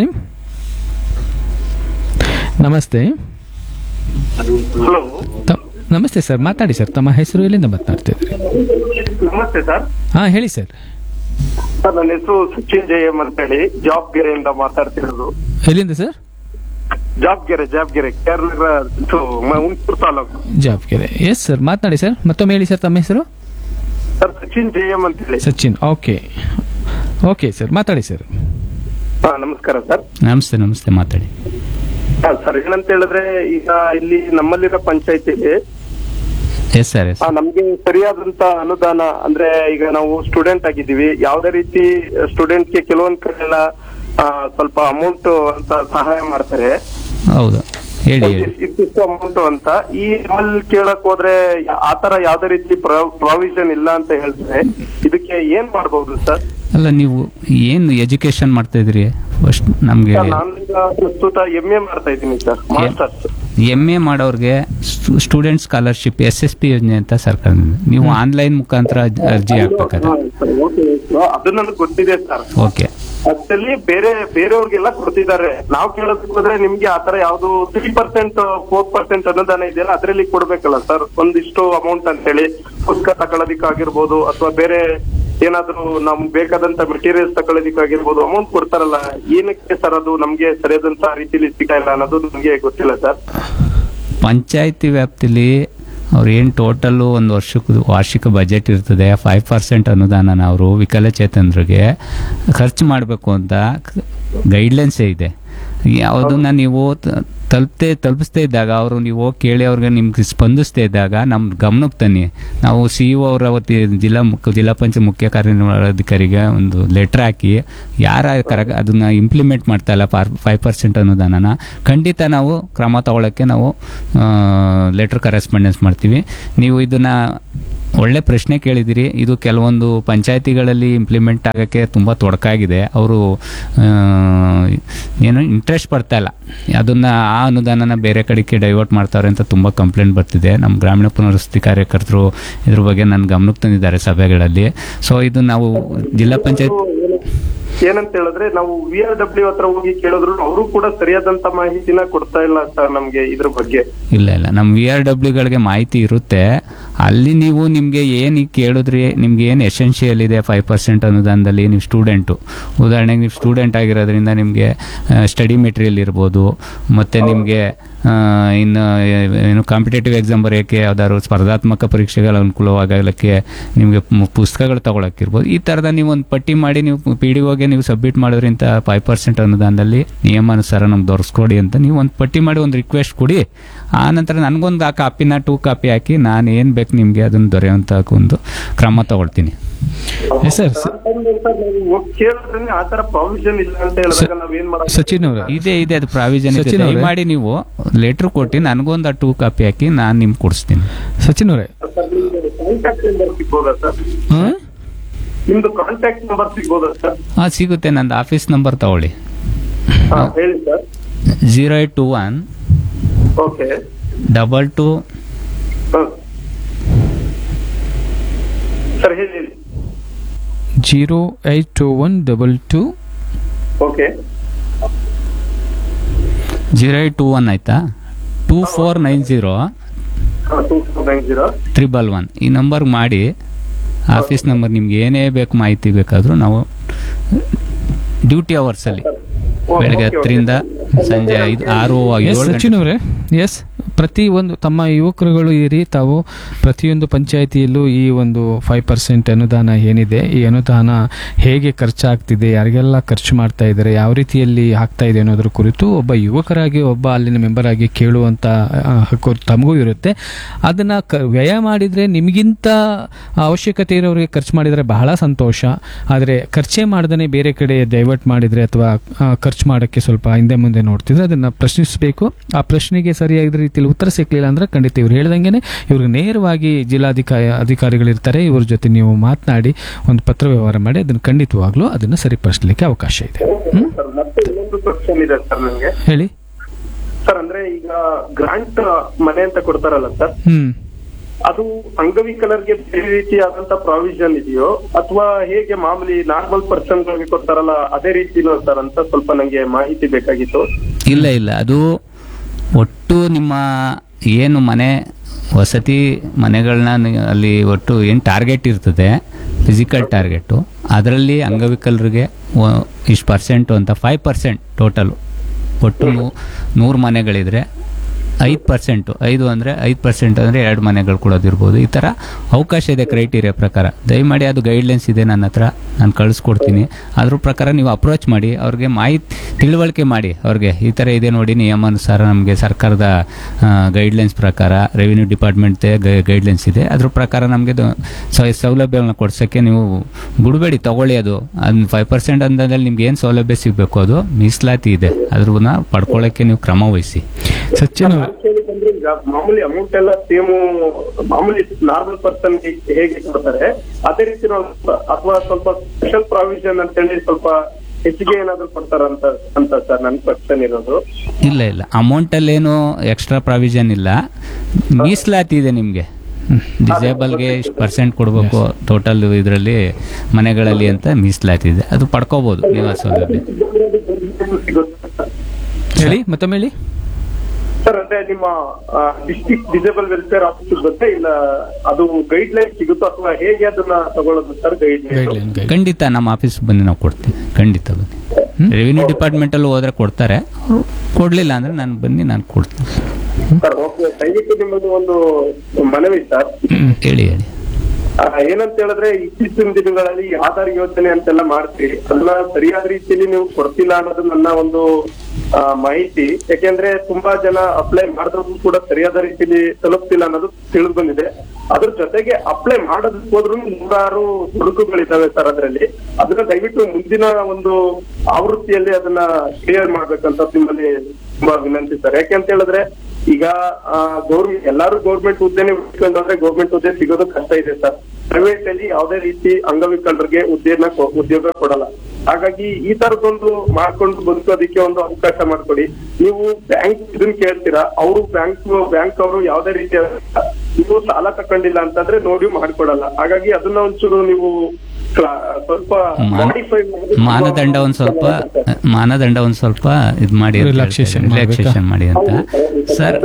ನಮಸ್ತೆ ಹಲೋ, ತ- ನಮಸ್ತೆ ಸರ್, ಮಾತಾಡಿ ಸರ್. ತಮ್ಮ ಹೆಸರು ಎಲ್ಲಿಂದ ಮಾತನಾಡ್ತಿದ್ರಿ? ನಮಸ್ತೆ ಸರ್. ಹಾ, ಹೇಳಿ ಸರ್. ಸರ್, ನನ್ನ ಹೆಸರು ಸಚಿನ್ ಜಯಮ್ ಅಂತ ಹೇಳಿ ಜಾಬ್ಗೆರೆಯಿಂದ ಮಾತಾಡ್ತಿರೋದು. ಎಲ್ಲಿಂದ sir? ಜಾಬ್ಗೆರೆ ಜಾಬ್ಗೆರೆ Kerala Hunsur taluk. ಜಾಬ್ಗೆರೆ. Yes sir, ಮಾತನಾಡಿ ಸರ್. ಮತ್ತೊಮ್ಮೆ ಹೇಳಿ ಸರ್ ತಮ್ಮ ಹೆಸರು. ಸರ್, ಸಚಿನ್ ಜಯಮ್ ಅಂತ ಹೇಳಿ. ಸಚಿನ್, ಓಕೆ ಓಕೆ ಸರ್, ಮಾತಾಡಿ ಸರ್. ಹಾ, ನಮಸ್ಕಾರ ಸರ್. ನಮಸ್ತೆ ನಮಸ್ತೆ ಮಾತಾಡಿ. ಹಾ ಸರ್, ಏನಂತ ಹೇಳಿದ್ರೆ ಈಗ ಇಲ್ಲಿ ನಮ್ಮಲ್ಲಿರೋ ಪಂಚಾಯತಿಲಿ ಎಸ್ ಸರ್, ಎಸ್ ನಮ್ಗೆ ಸರಿಯಾದಂತ ಅನುದಾನ ಅಂದ್ರೆ ಈಗ ನಾವು ಸ್ಟೂಡೆಂಟ್ ಆಗಿದ್ದೀವಿ, ಯಾವ್ದೇ ರೀತಿ ಸ್ಟೂಡೆಂಟ್ಗೆ ಕೆಲವೊಂದ್ ಕಡೆ ಎಲ್ಲ ಆ, ಸ್ವಲ್ಪ ಅಮೌಂಟ್ ಅಂತ ಸಹಾಯ ಮಾಡ್ತಾರೆ. ಹೌದು, ಹೇಳಿ ಹೇಳಿ. ಇಷ್ಟಿಷ್ಟು ಅಮೌಂಟ್ ಅಂತ ಈ ಅಲ್ಲಿ ಕೇಳಕ್ ಹೋದ್ರೆ ಆತರ ಯಾವ್ದೇ ರೀತಿ ಪ್ರಾವಿಷನ್ ಇಲ್ಲ ಅಂತ ಹೇಳ್ತಾರೆ. ಇದಕ್ಕೆ ಏನ್ ಮಾಡ್ಬಹುದು ಸರ್? ಅಲ್ಲ, ನೀವು ಏನು ಎಜುಕೇಶನ್ ಮಾಡ್ತಾ ಇದ್ರಿ ಫಸ್ಟ್ ನಮ್ಗೆ? ನಾನೀಗ ಪ್ರಸ್ತುತ ಎಂ ಎ ಮಾಡ್ತಾ ಇದ್ದೀನಿ ಸರ್, ಮಾಸ್ಟರ್ಸ್. ಎಂ ಎ ಮಾಡೋರ್ಗೆ student scholarship S S P ಯೋಜನೆ ಅಂತ ಸರ್ಕಾರದಿಂದ ನೀವು ಆನ್ಲೈನ್ ಮುಖಾಂತರ ಅರ್ಜಿ ಹಾಕ್ಬೇಕಾದ್ರೆ. ಅದು ನನಗೆ ಗೊತ್ತಿದೆ ಸರ್. ಓಕೆ, ಅದ್ರಲ್ಲಿ ಬೇರೆ ಬೇರೆಯವ್ರಿಗೆಲ್ಲ ಕೊಡ್ತಿದ್ದಾರೆ. ನಾವು ಕೇಳೋದಕ್ಕೆ ಹೋದ್ರೆ ನಿಮ್ಗೆ ಆತರ ಯಾವ್ದು ತ್ರೀ ಪರ್ಸೆಂಟ್ ಫೋರ್ ಪರ್ಸೆಂಟ್ ಅನುದಾನ ಇದೆಯಲ್ಲ ಅದ್ರಲ್ಲಿ ಕೊಡ್ಬೇಕಲ್ಲ ಸರ್, ಒಂದಿಷ್ಟು ಅಮೌಂಟ್ ಅಂತ ಹೇಳಿ ಪುಸ್ತಕ ತಗೊಳ್ಳೋದಿಕ್ಕಾಗಿರ್ಬೋದು ಅಥವಾ ಬೇರೆ ಏನಾದ್ರು ನಮ್ಗೆ ಬೇಕಾದಂತ ಮೆಟೀರಿಯಲ್ಸ್ ತಗೊಳ್ಳೋದಿಕ್ಕಾಗಿರ್ಬೋದು ಅಮೌಂಟ್ ಕೊಡ್ತಾರಲ್ಲ. ಏನಕ್ಕೆ ಸರ್ ಅದು ನಮ್ಗೆ ಸರಿಯಾದಂತ ರೀತಿಲಿ ಸಿಗ್ತಾ ಇಲ್ಲ ಅನ್ನೋದು ನಮ್ಗೆ ಗೊತ್ತಿಲ್ಲ ಸರ್. ಪಂಚಾಯತಿ ವ್ಯಾಪ್ತಿಲಿ ಅವ್ರು ಏನು ಟೋಟಲ್ಲು ಒಂದು ವರ್ಷಕ್ಕೆ ವಾರ್ಷಿಕ ಬಜೆಟ್ ಇರ್ತದೆ, ಫೈವ್ ಪರ್ಸೆಂಟ್ ಅನುದಾನನ ಅವರು ವಿಕಲಚೇತನರಿಗೆ ಖರ್ಚು ಮಾಡಬೇಕು ಅಂತ ಗೈಡ್ಲೈನ್ಸೇ ಇದೆ. ಯಾವುದನ್ನ ನೀವು ತಲುಪತೆ ತಲುಪಿಸ್ತಾ ಇದ್ದಾಗ ಅವರು ನೀವು ಕೇಳಿ ಅವ್ರಿಗೆ ನಿಮ್ಗೆ ಸ್ಪಂದಿಸ್ತಾ ಇದ್ದಾಗ ನಮ್ಮ ಗಮನಕ್ಕೆ ತನ್ನಿ. ನಾವು ಸಿ ಇ ಒ ಅವರ ಅವತ್ತು ಜಿಲ್ಲಾ ಮುಖ್ಯ ಜಿಲ್ಲಾ ಪಂಚಾಯತ್ ಮುಖ್ಯ ಕಾರ್ಯನಿರ್ವಹಣಾಧಿಕಾರಿಗೆ ಒಂದು ಲೆಟ್ರ್ ಹಾಕಿ ಯಾರ ಕರ ಅದನ್ನು ಇಂಪ್ಲಿಮೆಂಟ್ ಮಾಡ್ತಾ ಇಲ್ಲ ಫಾರ್ ಫೈವ್ ಪರ್ಸೆಂಟ್ ಅನುದಾನನ ಖಂಡಿತ ನಾವು ಕ್ರಮ ತಗೊಳ್ಳೋಕ್ಕೆ ನಾವು ಲೆಟ್ರ್ ಕರೆಸ್ಪಾಂಡೆನ್ಸ್ ಮಾಡ್ತೀವಿ. ನೀವು ಇದನ್ನು ಒಳ್ಳೆ ಪ್ರಶ್ನೆ ಕೇಳಿದಿರಿ. ಇದು ಕೆಲವೊಂದು ಪಂಚಾಯತಿಗಳಲ್ಲಿ ಇಂಪ್ಲಿಮೆಂಟ್ ಆಗೋಕ್ಕೆ ತುಂಬ ತೊಡಕಾಗಿದೆ. ಅವರು ಏನು ಇಂಟ್ರೆಸ್ಟ್ ಪಡ್ತಾ ಇಲ್ಲ, ಅದನ್ನು ಆ ಅನುದಾನನ ಬೇರೆ ಕಡೆಗೆ ಡೈವರ್ಟ್ ಮಾಡ್ತಾರೆ ಅಂತ ತುಂಬ ಕಂಪ್ಲೇಂಟ್ ಬರ್ತಿದೆ. ನಮ್ಮ ಗ್ರಾಮೀಣ ಪುನರ್ವಸತಿ ಕಾರ್ಯಕರ್ತರು ಇದ್ರ ಬಗ್ಗೆ ನನ್ನ ಗಮನಕ್ಕೆ ತಂದಿದ್ದಾರೆ ಸಭೆಗಳಲ್ಲಿ. ಸೊ ಇದು ನಾವು ಜಿಲ್ಲಾ ಪಂಚಾಯತ್ ಏನಂತ ಹೇಳಿದ್ರೆ ನಾವು ವಿ ಆರ್ ಡಬ್ಲ್ಯೂ ಹತ್ರ ಹೋಗಿ ಕೇಳಿದ್ರು ಅವರು ಕೂಡ ಸರಿಯಾದಂತ ಮಾಹಿತಿನ ಕೊಡ್ತಾ ಇಲ್ಲ ಸರ್ ನಮ್ಗೆ ಇದ್ರ ಬಗ್ಗೆ. ಇಲ್ಲ ಇಲ್ಲ ನಮ್ಮ ವಿ ಆರ್ ಡಬ್ಲ್ಯೂಗಳಿಗೆ ಮಾಹಿತಿ ಇರುತ್ತೆ. ಅಲ್ಲಿ ನೀವು ನಿಮಗೆ ಏನು ಕೇಳಿದ್ರಿ, ನಿಮ್ಗೆ ಏನು ಎಸೆನ್ಷಿಯಲ್ ಇದೆ ಫೈವ್ ಪರ್ಸೆಂಟ್ ಅನುದಾನದಲ್ಲಿ, ನೀವು ಸ್ಟೂಡೆಂಟು ಉದಾಹರಣೆಗೆ ನೀವು ಸ್ಟೂಡೆಂಟ್ ಆಗಿರೋದ್ರಿಂದ ನಿಮಗೆ ಸ್ಟಡಿ ಮೆಟೀರಿಯಲ್ ಇರ್ಬೋದು, ಮತ್ತು ನಿಮಗೆ ಇನ್ನು ಏನು ಕಾಂಪಿಟೇಟಿವ್ ಎಕ್ಸಾಮ್ ಬರೆಯೋಕ್ಕೆ ಯಾವ್ದಾದ್ರು ಸ್ಪರ್ಧಾತ್ಮಕ ಪರೀಕ್ಷೆಗಳ ಅನುಕೂಲವಾಗಲಿಕ್ಕೆ ನಿಮಗೆ ಪುಸ್ತಕಗಳು ತಗೊಳಕ್ಕಿರ್ಬೋದು. ಈ ಥರದ ನೀವು ಒಂದು ಪಟ್ಟಿ ಮಾಡಿ ನೀವು ಪಿ ಡಿ ಒಗೆ ನೀವು ಸಬ್ಮಿಟ್ ಮಾಡೋದ್ರಿಂದ ಫೈವ್ ಪರ್ಸೆಂಟ್ ಅನುದಾನದಲ್ಲಿ ನಿಯಮಾನುಸಾರ ನಮ್ಗೆ ದೊರಸ್ಕೊಡಿ ಅಂತ ನೀವು ಒಂದು ಪಟ್ಟಿ ಮಾಡಿ ಒಂದು ರಿಕ್ವೆಸ್ಟ್ ಕೊಡಿ. ಆ ನಂತರ ನನಗೊಂದು ಆ ಕಾಪಿನ ಟೂ ಕಾಪಿ ಹಾಕಿ ನಾನು ಏನು ಬೇಕು ನಿಮಗೆ ಅದನ್ನು ದೊರೆಯುವಂಥ ಒಂದು ಕ್ರಮ ತಗೊಳ್ತೀನಿ. ಆತರ ಪ್ರಾವಿಷನ್ ಇಲ್ಲ ಅಂತ ಹೇಳಿದಾಗ ನಾವೇನ್ ಮಾಡೋದು? ಸಚಿನ್ ಅವರ ಇದೆ ಇದೆ ಅದು ಪ್ರಾವಿಷನ್ ಇದೆ. ಮಾಡಿ ನೀವು ಲೆಟ್ರ್ ಕೊಟ್ಟು ನನಗೊಂದು ಟೂ ಕಾಪಿ ಹಾಕಿ ನಾನು ನಿಮ್ಗೆ ಕೊಡಿಸ್ತೀನಿ. ಸಚಿನ್ ಅವರೇ, ಕಾಂಟ್ಯಾಕ್ಟ್ ನಂಬರ್ ಸಿಗ್ಬೋದಾ ಸರ್? ನಿಮ್ದು ಕಾಂಟ್ಯಾಕ್ಟ್ ನಂಬರ್ ಸಿಗ್ಬೋದಾ ಸರ್? ಹಾಂ ಸಿಗುತ್ತೆ. ನಂದು ಆಫೀಸ್ ನಂಬರ್ ತಗೊಳ್ಳಿ. ಹಾ, ಹೇಳಿ sir. Zero eight to one okay double two sir ಹೇಳಿ ಹೇಳಿ. Zero eight to one double two okay zero eight to one ಆಯ್ತಾ? Two four nine zero two four nine zero triple one ಈ number ಮಾಡಿ. Office number ನಿಮ್ಗೆ ಏನೇ ಬೇಕು ಮಾಹಿತಿ ಬೇಕಾದರೂ ನಾವು ಡ್ಯೂಟಿ ಅವರ್ಸಲ್ಲಿ ಬೆಳಗ್ಗೆ ಹತ್ತರಿಂದ ಸಂಜೆ ಐದು ಆರು ಎಸ್ ಏಳು ಸಚಿನ್ ಅವರೇ, ಎಸ್ ಪ್ರತಿ ಒಂದು ತಮ್ಮ ಯುವಕರುಗಳು ಇರಿ ತಾವು ಪ್ರತಿಯೊಂದು ಪಂಚಾಯಿತಿಯಲ್ಲೂ ಈ ಒಂದು ಫೈವ್ ಪರ್ಸೆಂಟ್ ಅನುದಾನ ಏನಿದೆ ಈ ಅನುದಾನ ಹೇಗೆ ಖರ್ಚಾಗ್ತಿದೆ, ಯಾರಿಗೆಲ್ಲ ಖರ್ಚು ಮಾಡ್ತಾ ಇದ್ದಾರೆ, ಯಾವ ರೀತಿಯಲ್ಲಿ ಆಗ್ತಾ ಇದೆ ಅನ್ನೋದ್ರ ಕುರಿತು ಒಬ್ಬ ಯುವಕರಾಗಿ ಒಬ್ಬ ಅಲ್ಲಿನ ಮೆಂಬರ್ ಆಗಿ ಕೇಳುವಂಥ ಹಕ್ಕು ತಮಗೂ ಇರುತ್ತೆ. ಅದನ್ನು ಕ ವ್ಯಯ ಮಾಡಿದರೆ ನಿಮಗಿಂತ ಅವಶ್ಯಕತೆ ಇರೋರಿಗೆ ಖರ್ಚು ಮಾಡಿದರೆ ಬಹಳ ಸಂತೋಷ. ಆದರೆ ಖರ್ಚೇ ಮಾಡ್ದೇ ಬೇರೆ ಕಡೆ ಡೈವರ್ಟ್ ಮಾಡಿದರೆ ಅಥವಾ ಖರ್ಚು ಮಾಡೋಕ್ಕೆ ಸ್ವಲ್ಪ ಹಿಂದೆ ಮುಂದೆ ನೋಡ್ತಿದ್ರೆ ಅದನ್ನು ಪ್ರಶ್ನಿಸಬೇಕು. ಆ ಪ್ರಶ್ನೆಗೆ ಸರಿಯಾದ ರೀತಿಯಲ್ಲಿ ಉತ್ತರ ಸಿಕ್ಕಲಿಲ್ಲ ಅಂದ್ರೆ ಖಂಡಿತ ಇವ್ರು ಹೇಳ್ದಂಗೆ ಇವ್ರಿಗೆ ನೇರವಾಗಿ ಜಿಲ್ಲಾಧಿಕಾರಿ ಅಧಿಕಾರಿಗಳಿರ್ತಾರೆ, ಇವ್ರ ಜೊತೆ ನೀವು ಮಾತನಾಡಿ ಒಂದು ಪತ್ರ ವ್ಯವಹಾರ ಮಾಡಿ ಅದನ್ನು ಖಂಡಿತವಾಗ್ಲೂ ಅದನ್ನು ಸರಿಪಡಿಸಲಿಕ್ಕೆ ಅವಕಾಶ ಇದೆ. ಮತ್ತೆ ಇನ್ನೊಂದು ಕ್ವಶನ್ ಇದೆ ಸರ್ ನನಗೆ. ಹೇಳಿ ಸರ್. ಅಂದ್ರೆ ಈಗ ಗ್ರಾಂಟ್ ಮನೆ ಅಂತ ಕೊಡ್ತಾರಲ್ಲ ಸರ್, ಹ್ಮ್ ಅದು ಅಂಗವಿಕಲರಿಗೆ ಬೇರೆ ರೀತಿಯಾದಂತ ಪ್ರಾವಿಷನ್ ಇದೆಯೋ ಅಥವಾ ಹೇಗೆ ಮಾಮೂಲಿ ನಾರ್ಮಲ್ ಪರ್ಸನ್ ಗಳಿಗೆ ಕೊಡ್ತಾರಲ್ಲ ಅದೇ ರೀತಿನೋ ಸರ್ ಅಂತ ಸ್ವಲ್ಪ ನಂಗೆ ಮಾಹಿತಿ ಬೇಕಾಗಿತ್ತು. ಇಲ್ಲ ಇಲ್ಲ ಅದು ಒಟ್ಟು ನಿಮ್ಮ ಏನು ಮನೆ ವಸತಿ ಮನೆಗಳನ್ನ ಅಲ್ಲಿ ಒಟ್ಟು ಏನು ಟಾರ್ಗೆಟ್ ಇರ್ತದೆ ಫಿಸಿಕಲ್ ಟಾರ್ಗೆಟು, ಅದರಲ್ಲಿ ಅಂಗವಿಕಲರಿಗೆ ಇಷ್ಟು ಪರ್ಸೆಂಟು ಅಂತ ಫೈವ್ ಪರ್ಸೆಂಟ್ ಟೋಟಲು ಒಟ್ಟು ನೂರು ಮನೆಗಳಿದ್ರೆ ಐದು ಪರ್ಸೆಂಟು ಐದು ಅಂದರೆ ಐದು ಪರ್ಸೆಂಟ್ ಅಂದರೆ ಎರಡು ಮನೆಗಳು ಕೊಡೋದಿರ್ಬೋದು. ಈ ಥರ ಅವಕಾಶ ಇದೆ ಕ್ರೈಟೀರಿಯಾ ಪ್ರಕಾರ. ದಯಮಾಡಿ ಅದು ಗೈಡ್ಲೈನ್ಸ್ ಇದೆ ನನ್ನ ಹತ್ರ, ನಾನು ಕಳಿಸ್ಕೊಡ್ತೀನಿ. ಅದ್ರ ಪ್ರಕಾರ ನೀವು ಅಪ್ರೋಚ್ ಮಾಡಿ ಅವ್ರಿಗೆ ಮಾಹಿತಿ ತಿಳುವಳಿಕೆ ಮಾಡಿ. ಅವ್ರಿಗೆ ಈ ಥರ ಇದೆ ನೋಡಿ ನಿಯಮಾನುಸಾರ ನಮಗೆ ಸರ್ಕಾರದ ಗೈಡ್ಲೈನ್ಸ್ ಪ್ರಕಾರ ರೆವಿನ್ಯೂ ಡಿಪಾರ್ಟ್ಮೆಂಟ್ ಗೈಡ್ಲೈನ್ಸ್ ಇದೆ, ಅದ್ರ ಪ್ರಕಾರ ನಮಗೆ ಸೌಲಭ್ಯಗಳನ್ನ ಕೊಡ್ಸೋಕ್ಕೆ ನೀವು ಬಿಡಬೇಡಿ, ತಗೊಳ್ಳಿ. ಅದು ಅದು ಫೈವ್ ಪರ್ಸೆಂಟ್ ಅಂದಲ್ಲಿ ನಿಮ್ಗೆ ಏನು ಸೌಲಭ್ಯ ಸಿಗಬೇಕು ಅದು ಮೀಸಲಾತಿ ಇದೆ, ಅದ್ರನ್ನ ಪಡ್ಕೊಳ್ಳೋಕ್ಕೆ ನೀವು ಕ್ರಮ ವಹಿಸಿ. ಸಚಿನ್ ಕೇಳಿದ್ರೆ ಈಗ ಮಾಮೂಲಿ ಅಮೌಂಟ್ ಎಲ್ಲ ಸೇಮ್ ಮಾಮೂಲಿ ನಾರ್ಮಲ್ ಪರ್ಸನ್ ಹೇಗೆ ಕೊಡ್ತಾರೆ ಅದೇ ರೀತಿ ಅಥವಾ ಸ್ವಲ್ಪ ಸ್ಪೆಷಲ್ ಪ್ರಾವಿಷನ್ ಅಂತ ಹೇಳಿ ಸ್ವಲ್ಪ ಹೆಚ್ಚಿಗೆ ಏನಾದ್ರು ಕೊಡ್ತಾರಂತ ಅಂತ ಸರ್ ನನ್ನ ಕ್ವಶನ್ ಇರೋದು. ಇಲ್ಲ ಇಲ್ಲ ಅಮೌಂಟ್ ಅಲ್ಲಿ ಏನು ಎಕ್ಸ್ಟ್ರಾ ಪ್ರಾವಿಷನ್ ಇಲ್ಲ, ಮೀಸಲಾತಿ ಇದೆ ನಿಮ್ಗೆ. ಡಿಸೇಬಲ್ಗೆ ಇಷ್ಟು ಪರ್ಸೆಂಟ್ ಕೊಡಬೇಕು ಟೋಟಲ್ ಇದರಲ್ಲಿ ಮನೆಗಳಲ್ಲಿ ಅಂತ ಮೀಸಲಾತಿ ಇದೆ, ಅದು ಪಡ್ಕೋಬಹುದು ನೀವು ಆ ಸೌಲಭ್ಯ. ಹೇಳಿ ಮತ್ತೊಮ್ಮೆ ಹೇಳಿ ಸರ್. ಅಂದ್ರೆ ನಿಮ್ಮ ಡಿಸ್ಟ್ರಿಕ್ಟ್ ಡಿಸೇಬಲ್ ವೆಲ್ಫೇರ್ ಆಫೀಸ್ ಗೊತ್ತಾ ಇಲ್ಲ ಅದು ಗೈಡ್ ಲೈನ್ ಸಿಗುತ್ತೋ ಅಥವಾ ಹೇಗೆ ಅದನ್ನ ತಗೊಳ್ಳೋದು ಸರ್ ಗೈಡ್ ಲೈನ್? ಖಂಡಿತ ನಮ್ಮ ಆಫೀಸ್ ಬಂದು ನಾವು ಕೊಡ್ತೀವಿ, ಖಂಡಿತ ಬನ್ನಿ. ರೆವಿನ್ಯೂ ಡಿಪಾರ್ಟ್ಮೆಂಟ್ ಅಲ್ಲಿ ಹೋದ್ರೆ ಕೊಡ್ತಾರೆ, ಕೊಡ್ಲಿಲ್ಲ ಅಂದ್ರೆ ನಾನು ಬನ್ನಿ ನಾನು ಕೊಡ್ತೀನಿ ಸರ್. ಓಕೆ, ದಯವಿಟ್ಟು ನಿಮ್ಮದು ಒಂದು ಮನವಿ ಸರ್. ಹೇಳಿ ಹೇಳಿ ಏನಂತ ಹೇಳಿದ್ರೆ ಇತ್ತೀಚಿನ ದಿನಗಳಲ್ಲಿ ಆಧಾರ್ ಯೋಜನೆ ಅಂತೆಲ್ಲ ಮಾಡ್ತೀರಿ, ಅದನ್ನ ಸರಿಯಾದ ರೀತಿಯಲ್ಲಿ ನೀವು ಕೊಡ್ತಿಲ್ಲ ಅನ್ನೋದು ನನ್ನ ಒಂದು ಮಾಹಿತಿ. ಯಾಕೆಂದ್ರೆ ತುಂಬಾ ಜನ ಅಪ್ಲೈ ಮಾಡಿದ್ರು ಕೂಡ ಸರಿಯಾದ ರೀತಿಯಲ್ಲಿ ತಲುಪ್ತಿಲ್ಲ ಅನ್ನೋದು ತಿಳಿದು ಬಂದಿದೆ. ಅದ್ರ ಜೊತೆಗೆ ಅಪ್ಲೈ ಮಾಡೋದಕ್ಕೆ ಹೋದ್ರು ನೂರಾರು ದುಡುಕುಗಳಿದ್ದಾವೆ ಸರ್ ಅದರಲ್ಲಿ. ಅದನ್ನ ದಯವಿಟ್ಟು ಮುಂದಿನ ಒಂದು ಆವೃತ್ತಿಯಲ್ಲಿ ಅದನ್ನ ಕ್ಲಿಯರ್ ಮಾಡ್ಬೇಕಂತ ನಿಮ್ಮಲ್ಲಿ ತುಂಬಾ ವಿನಂತಿ ಸರ್. ಯಾಕೆಂತ ಹೇಳಿದ್ರೆ ಈಗ ಗೌರ್ಮೆಂಟ್ ಎಲ್ಲಾರು ಗೌರ್ಮೆಂಟ್ ಹುದ್ದೆನೆ ಹುಡ್ಕೊಂಡ್ರೆ ಗೌರ್ಮೆಂಟ್ ಹುದ್ದೆ ಸಿಗೋದು ಕಷ್ಟ ಇದೆ ಸರ್. ಪ್ರೈವೇಟ್ ಅಲ್ಲಿ ಯಾವುದೇ ರೀತಿ ಅಂಗವಿಕಲರಿಗೆ ಹುದ್ದೆನ ಉದ್ಯೋಗ ಕೊಡಲ್ಲ. ಹಾಗಾಗಿ ಈ ತರದೊಂದು ಮಾಡ್ಕೊಂಡು ಬದುಕೋದಕ್ಕೆ ಒಂದು ಅವಕಾಶ ಮಾಡ್ಕೊಡಿ. ನೀವು ಬ್ಯಾಂಕ್ ಇದನ್ನ ಕೇಳ್ತೀರಾ, ಅವರು ಬ್ಯಾಂಕ್ ಬ್ಯಾಂಕ್ ಅವರು ಯಾವುದೇ ರೀತಿಯ ನೀವು ಸಾಲ ತಕೊಂಡಿಲ್ಲ ಅಂತಂದ್ರೆ ನೋಡಿ ಮಾಡ್ಕೊಡಲ್ಲ. ಹಾಗಾಗಿ ಅದನ್ನ ಒಂಚೂರು ನೀವು ಸ್ವಲ್ಪ ಮಾನದಂಡ ಒಂದ್ ಸ್ವಲ್ಪ ಮಾನದಂಡ ಒಂದ್ ಸ್ವಲ್ಪ ಇದು ಮಾಡಿ ರಿಲ್ಯಾಕ್ಸೇಷನ್ ಮಾಡಿ ಅಂತ ಸರ್.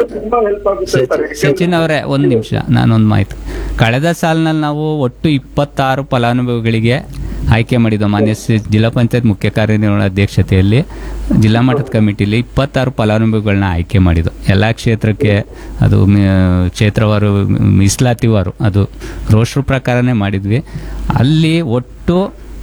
ಸಚಿನ್ ಅವರೇ ಒಂದ್ ನಿಮಿಷ ನಾನೊಂದು ಮಾಹಿತಿ. ಕಳೆದ ಸಾಲಿನಲ್ಲಿ ನಾವು ಒಟ್ಟು ಇಪ್ಪತ್ತಾರು ಫಲಾನುಭವಿಗಳಿಗೆ ಆಯ್ಕೆ ಮಾಡಿದ್ದು ಮಾನ್ಯ ಜಿಲ್ಲಾ ಪಂಚಾಯತ್ ಮುಖ್ಯ ಕಾರ್ಯನಿರ್ವಹಣಾ ಅಧ್ಯಕ್ಷತೆಯಲ್ಲಿ ಜಿಲ್ಲಾ ಮಟ್ಟದ ಕಮಿಟಿಲಿ ಇಪ್ಪತ್ತಾರು ಫಲಾನುಭವಿಗಳನ್ನ ಆಯ್ಕೆ ಮಾಡಿದ್ದು. ಎಲ್ಲ ಕ್ಷೇತ್ರಕ್ಕೆ ಅದು ಕ್ಷೇತ್ರವಾರು ಮೀಸಲಾತಿವಾರು ಅದು ರೋಸ್ಟರ್ ಪ್ರಕಾರನೇ ಮಾಡಿದ್ವಿ. ಅಲ್ಲಿ ಒಟ್ಟು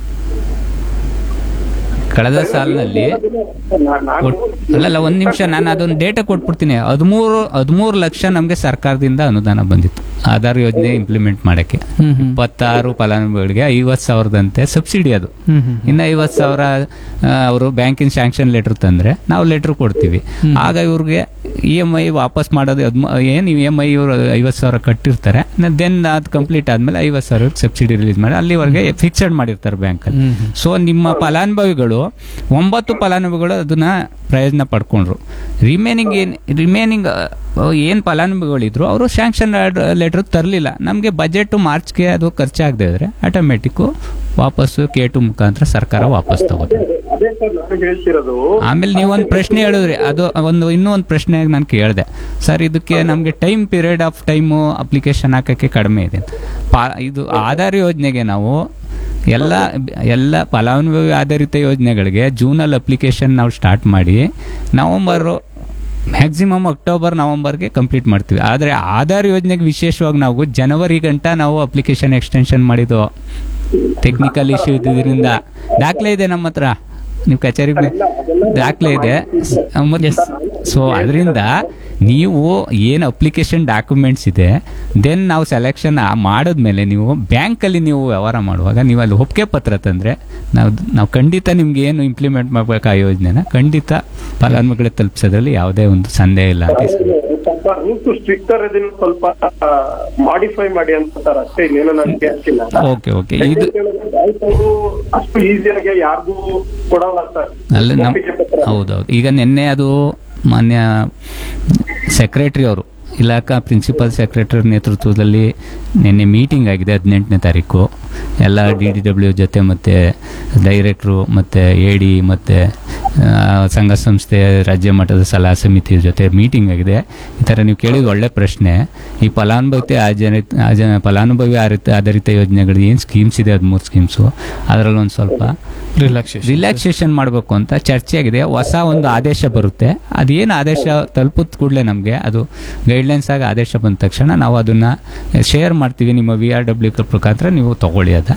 ಕಳೆದ ಸಾಲಿನಲ್ಲಿ ಅಲ್ಲಲ್ಲ ಒಂದ್ ನಿಮಿಷ ನಾನು ಅದೊಂದು ಡೇಟಾ ಕೊಟ್ಬಿಡ್ತೀನಿ. ಹದಿಮೂರು ಹದಿಮೂರು ಲಕ್ಷ ನಮಗೆ ಸರ್ಕಾರದಿಂದ ಅನುದಾನ ಬಂದಿತ್ತು ಆಧಾರ್ ಯೋಜನೆ ಇಂಪ್ಲಿಮೆಂಟ್ ಮಾಡಕ್ಕೆ. ಇಪ್ಪತ್ತಾರು ಫಲಾನುಭವಿಗಳಿಗೆ ಐವತ್ ಸಾವಿರದಂತೆ ಸಬ್ಸಿಡಿ ಅದು. ಇನ್ನು ಐವತ್ ಸಾವಿರ ಅವರು ಬ್ಯಾಂಕಿನ ಸ್ಯಾಂಕ್ಷನ್ ಲೆಟರ್ ತಂದ್ರೆ ನಾವು ಲೆಟರ್ ಕೊಡ್ತೀವಿ. ಆಗ ಇವ್ರಿಗೆ ಇ ಎಮ್ ಐ ವಾಪಸ್ ಮಾಡೋದು ಏನ್ ಇ ಎಮ್ ಐ ಇವರು ಐವತ್ ಸಾವಿರ ಕಟ್ಟಿರ್ತಾರೆ, ದೆನ್ ಅದು ಕಂಪ್ಲೀಟ್ ಆದ್ಮೇಲೆ ಐವತ್ ಸಾವಿರ ಸಬ್ಸಿಡಿ ರಿಲೀಸ್ ಮಾಡಿ ಅಲ್ಲಿವರೆಗೆ ಫಿಕ್ಸೆಡ್ ಮಾಡಿರ್ತಾರೆ ಬ್ಯಾಂಕಲ್ಲಿ. ಸೊ ನಿಮ್ಮ ಫಲಾನುಭವಿಗಳು ಒಂಬತ್ತು ಫಲಾನುಭವಿಗಳು ಅದನ್ನ ಪ್ರಯೋಜನ ಪಡ್ಕೊಂಡ್ರು. ರಿಮೇನಿಂಗ್ ಏನ್ ರಿಮೇನಿಂಗ್ ಏನ್ ಫಲಾನುಭವಿಗಳಿದ್ರು ಅವರು ಸ್ಯಾಂಕ್ಷನ್ ಲೆಟರ್ ತರಲಿಲ್ಲ. ನಮಗೆ ಬಜೆಟ್ ಮಾರ್ಚ್ಗೆ ಅದು ಖರ್ಚಾಗದೆ ಇದ್ರೆ ಆಟೋಮೆಟಿಕ್ ವಾಪಸ್ಸು ಕೆ ಟು ಮುಖಾಂತರ ಸರ್ಕಾರ ವಾಪಸ್ ತಗೋತಾರೆ. ಆಮೇಲೆ ನೀವೊಂದು ಪ್ರಶ್ನೆ ಹೇಳಿದ್ರಿ, ಅದು ಒಂದು ಇನ್ನೂ ಒಂದು ಪ್ರಶ್ನೆ ನಾನು ಕೇಳಿದೆ ಸರ್, ಇದಕ್ಕೆ ನಮಗೆ time period of time application ಹಾಕಕ್ಕೆ ಕಡಿಮೆ ಇದೆ. ಪಾ ಇದು ಆಧಾರ್ ಯೋಜನೆಗೆ ನಾವು ಎಲ್ಲ ಎಲ್ಲ ಫಲಾನುಭವಿ ಆಧಾರಿತ ಯೋಜನೆಗಳಿಗೆ ಜೂನಲ್ಲಿ ಅಪ್ಲಿಕೇಶನ್ ನಾವು ಸ್ಟಾರ್ಟ್ ಮಾಡಿ ನವಂಬರು ಮ್ಯಾಕ್ಸಿಮಮ್ ಅಕ್ಟೋಬರ್ ನವಂಬರ್ಗೆ ಕಂಪ್ಲೀಟ್ ಮಾಡ್ತೀವಿ. ಆದರೆ ಆಧಾರ್ ಯೋಜನೆಗೆ ವಿಶೇಷವಾಗಿ ನಾವು ಜನವರಿ ಗಂಟ ನಾವು ಅಪ್ಲಿಕೇಶನ್ ಎಕ್ಸ್ಟೆನ್ಷನ್ ಮಾಡಿದ್ದು ಟೆಕ್ನಿಕಲ್ ಇಶ್ಯೂ ಇದ್ದಿದ್ದರಿಂದ ದಾಖಲೆ ಇದೆ ನಮ್ಮ ಹತ್ರ, ನೀವು ಕಚೇರಿಗೆ ದಾಖಲೆ ಇದೆ. ಸೊ ಅದರಿಂದ ನೀವು ಏನು ಅಪ್ಲಿಕೇಶನ್ ಡಾಕ್ಯುಮೆಂಟ್ಸ್ ಇದೆ ದೆನ್ ನಾವು ಸೆಲೆಕ್ಷನ್ ಮಾಡಿದ್ಮೇಲೆ ನೀವು ಬ್ಯಾಂಕಲ್ಲಿ ನೀವು ವ್ಯವಹಾರ ಮಾಡುವಾಗ ನೀವು ಅಲ್ಲಿ ಒಪ್ಪಿಗೆ ಪತ್ರ ತಂದರೆ ನಾವು ನಾವು ಖಂಡಿತ ನಿಮ್ಗೆ ಏನು ಇಂಪ್ಲಿಮೆಂಟ್ ಮಾಡಬೇಕು ಆ ಯೋಜನೆನ ಖಂಡಿತ ಫಲಾನುಭವಿಗಳಿಗೆ ತಲುಪಿಸೋದ್ರಲ್ಲಿ ಯಾವುದೇ ಒಂದು ಸಂದೇಹ ಇಲ್ಲ ಅಂತ. ಸ್ವಲ್ಪ ರೂಲ್ಸ್ ಸ್ಟ್ರಿಕ್ಟರ್ ಇದನ್ನ ಸ್ವಲ್ಪ ಮಾಡಿಫೈ ಮಾಡಿ ಅಂತ ಸರ್, ಅಷ್ಟೇ ಇನ್ನೇನು ನನಗೆ ಹಾಕಿಲ್ಲ. ಓಕೆ ಓಕೆ ಇದು ಅಷ್ಟು ಈಸಿಯಾಗಿ ಯಾರಿಗೂ ಕೊಡಲ್ಲ ಸರ್ ಅಲ್ಲ ನಮ್ ಹೌದೌದು. ಈಗ ನಿನ್ನೆ ಅದು ಮಾನ್ಯ ಸೆಕ್ರೆಟರಿ ಅವರು ಇಲಾಖಾ ಪ್ರಿನ್ಸಿಪಲ್ ಸೆಕ್ರೆಟರಿ ನೇತೃತ್ವದಲ್ಲಿ ನಿನ್ನೆ ಮೀಟಿಂಗ್ ಆಗಿದೆ ಹದಿನೆಂಟನೇ ತಾರೀಕು ಎಲ್ಲ ಡಿ ಡಿ ಡಬ್ಲ್ಯೂ ಜೊತೆ ಮತ್ತು ಡೈರೆಕ್ಟ್ರು ಮತ್ತು ಎ ಡಿ ಮತ್ತು ಸಂಘ ಸಂಸ್ಥೆ ರಾಜ್ಯ ಮಟ್ಟದ ಸಲಹಾ ಸಮಿತಿ ಜೊತೆ ಮೀಟಿಂಗ್ ಆಗಿದೆ. ಈ ಥರ ನೀವು ಕೇಳಿದ ಒಳ್ಳೆ ಪ್ರಶ್ನೆ. ಈ ಫಲಾನುಭವಿ ಆಧಾರಿತ ಫಲಾನುಭವಿ ಆಧಾರಿತ ಯೋಜನೆಗಳು ಏನು ಸ್ಕೀಮ್ಸ್ ಇದೆ ಹದಿಮೂರು ಸ್ಕೀಮ್ಸು ಅದರಲ್ಲಿ ಒಂದು ಸ್ವಲ್ಪ ರಿಲ್ಯಾಕ್ಸೇಷನ್ ರಿಲ್ಯಾಕ್ಸೇಷನ್ ಮಾಡಬೇಕು ಅಂತ ಚರ್ಚೆ ಆಗಿದೆ. ಹೊಸ ಒಂದು ಆದೇಶ ಬರುತ್ತೆ, ಅದೇನು ಆದೇಶ ತಲುಪಿದ ಕೂಡಲೇ ನಮಗೆ ಅದು ಗೈಡ್ಲೈನ್ಸ್ ಆಗಿ ಆದೇಶ ಬಂದ ತಕ್ಷಣ ನಾವು ಅದನ್ನು ಶೇರ್ ಮಾಡ್ತೀವಿ ನಿಮ್ಮ ವಿ ಆರ್ ಡಬ್ಲ್ಯೂ ಮುಖಾಂತರ ನೀವು ತಗೊಳ್ಳಿ ಅದ.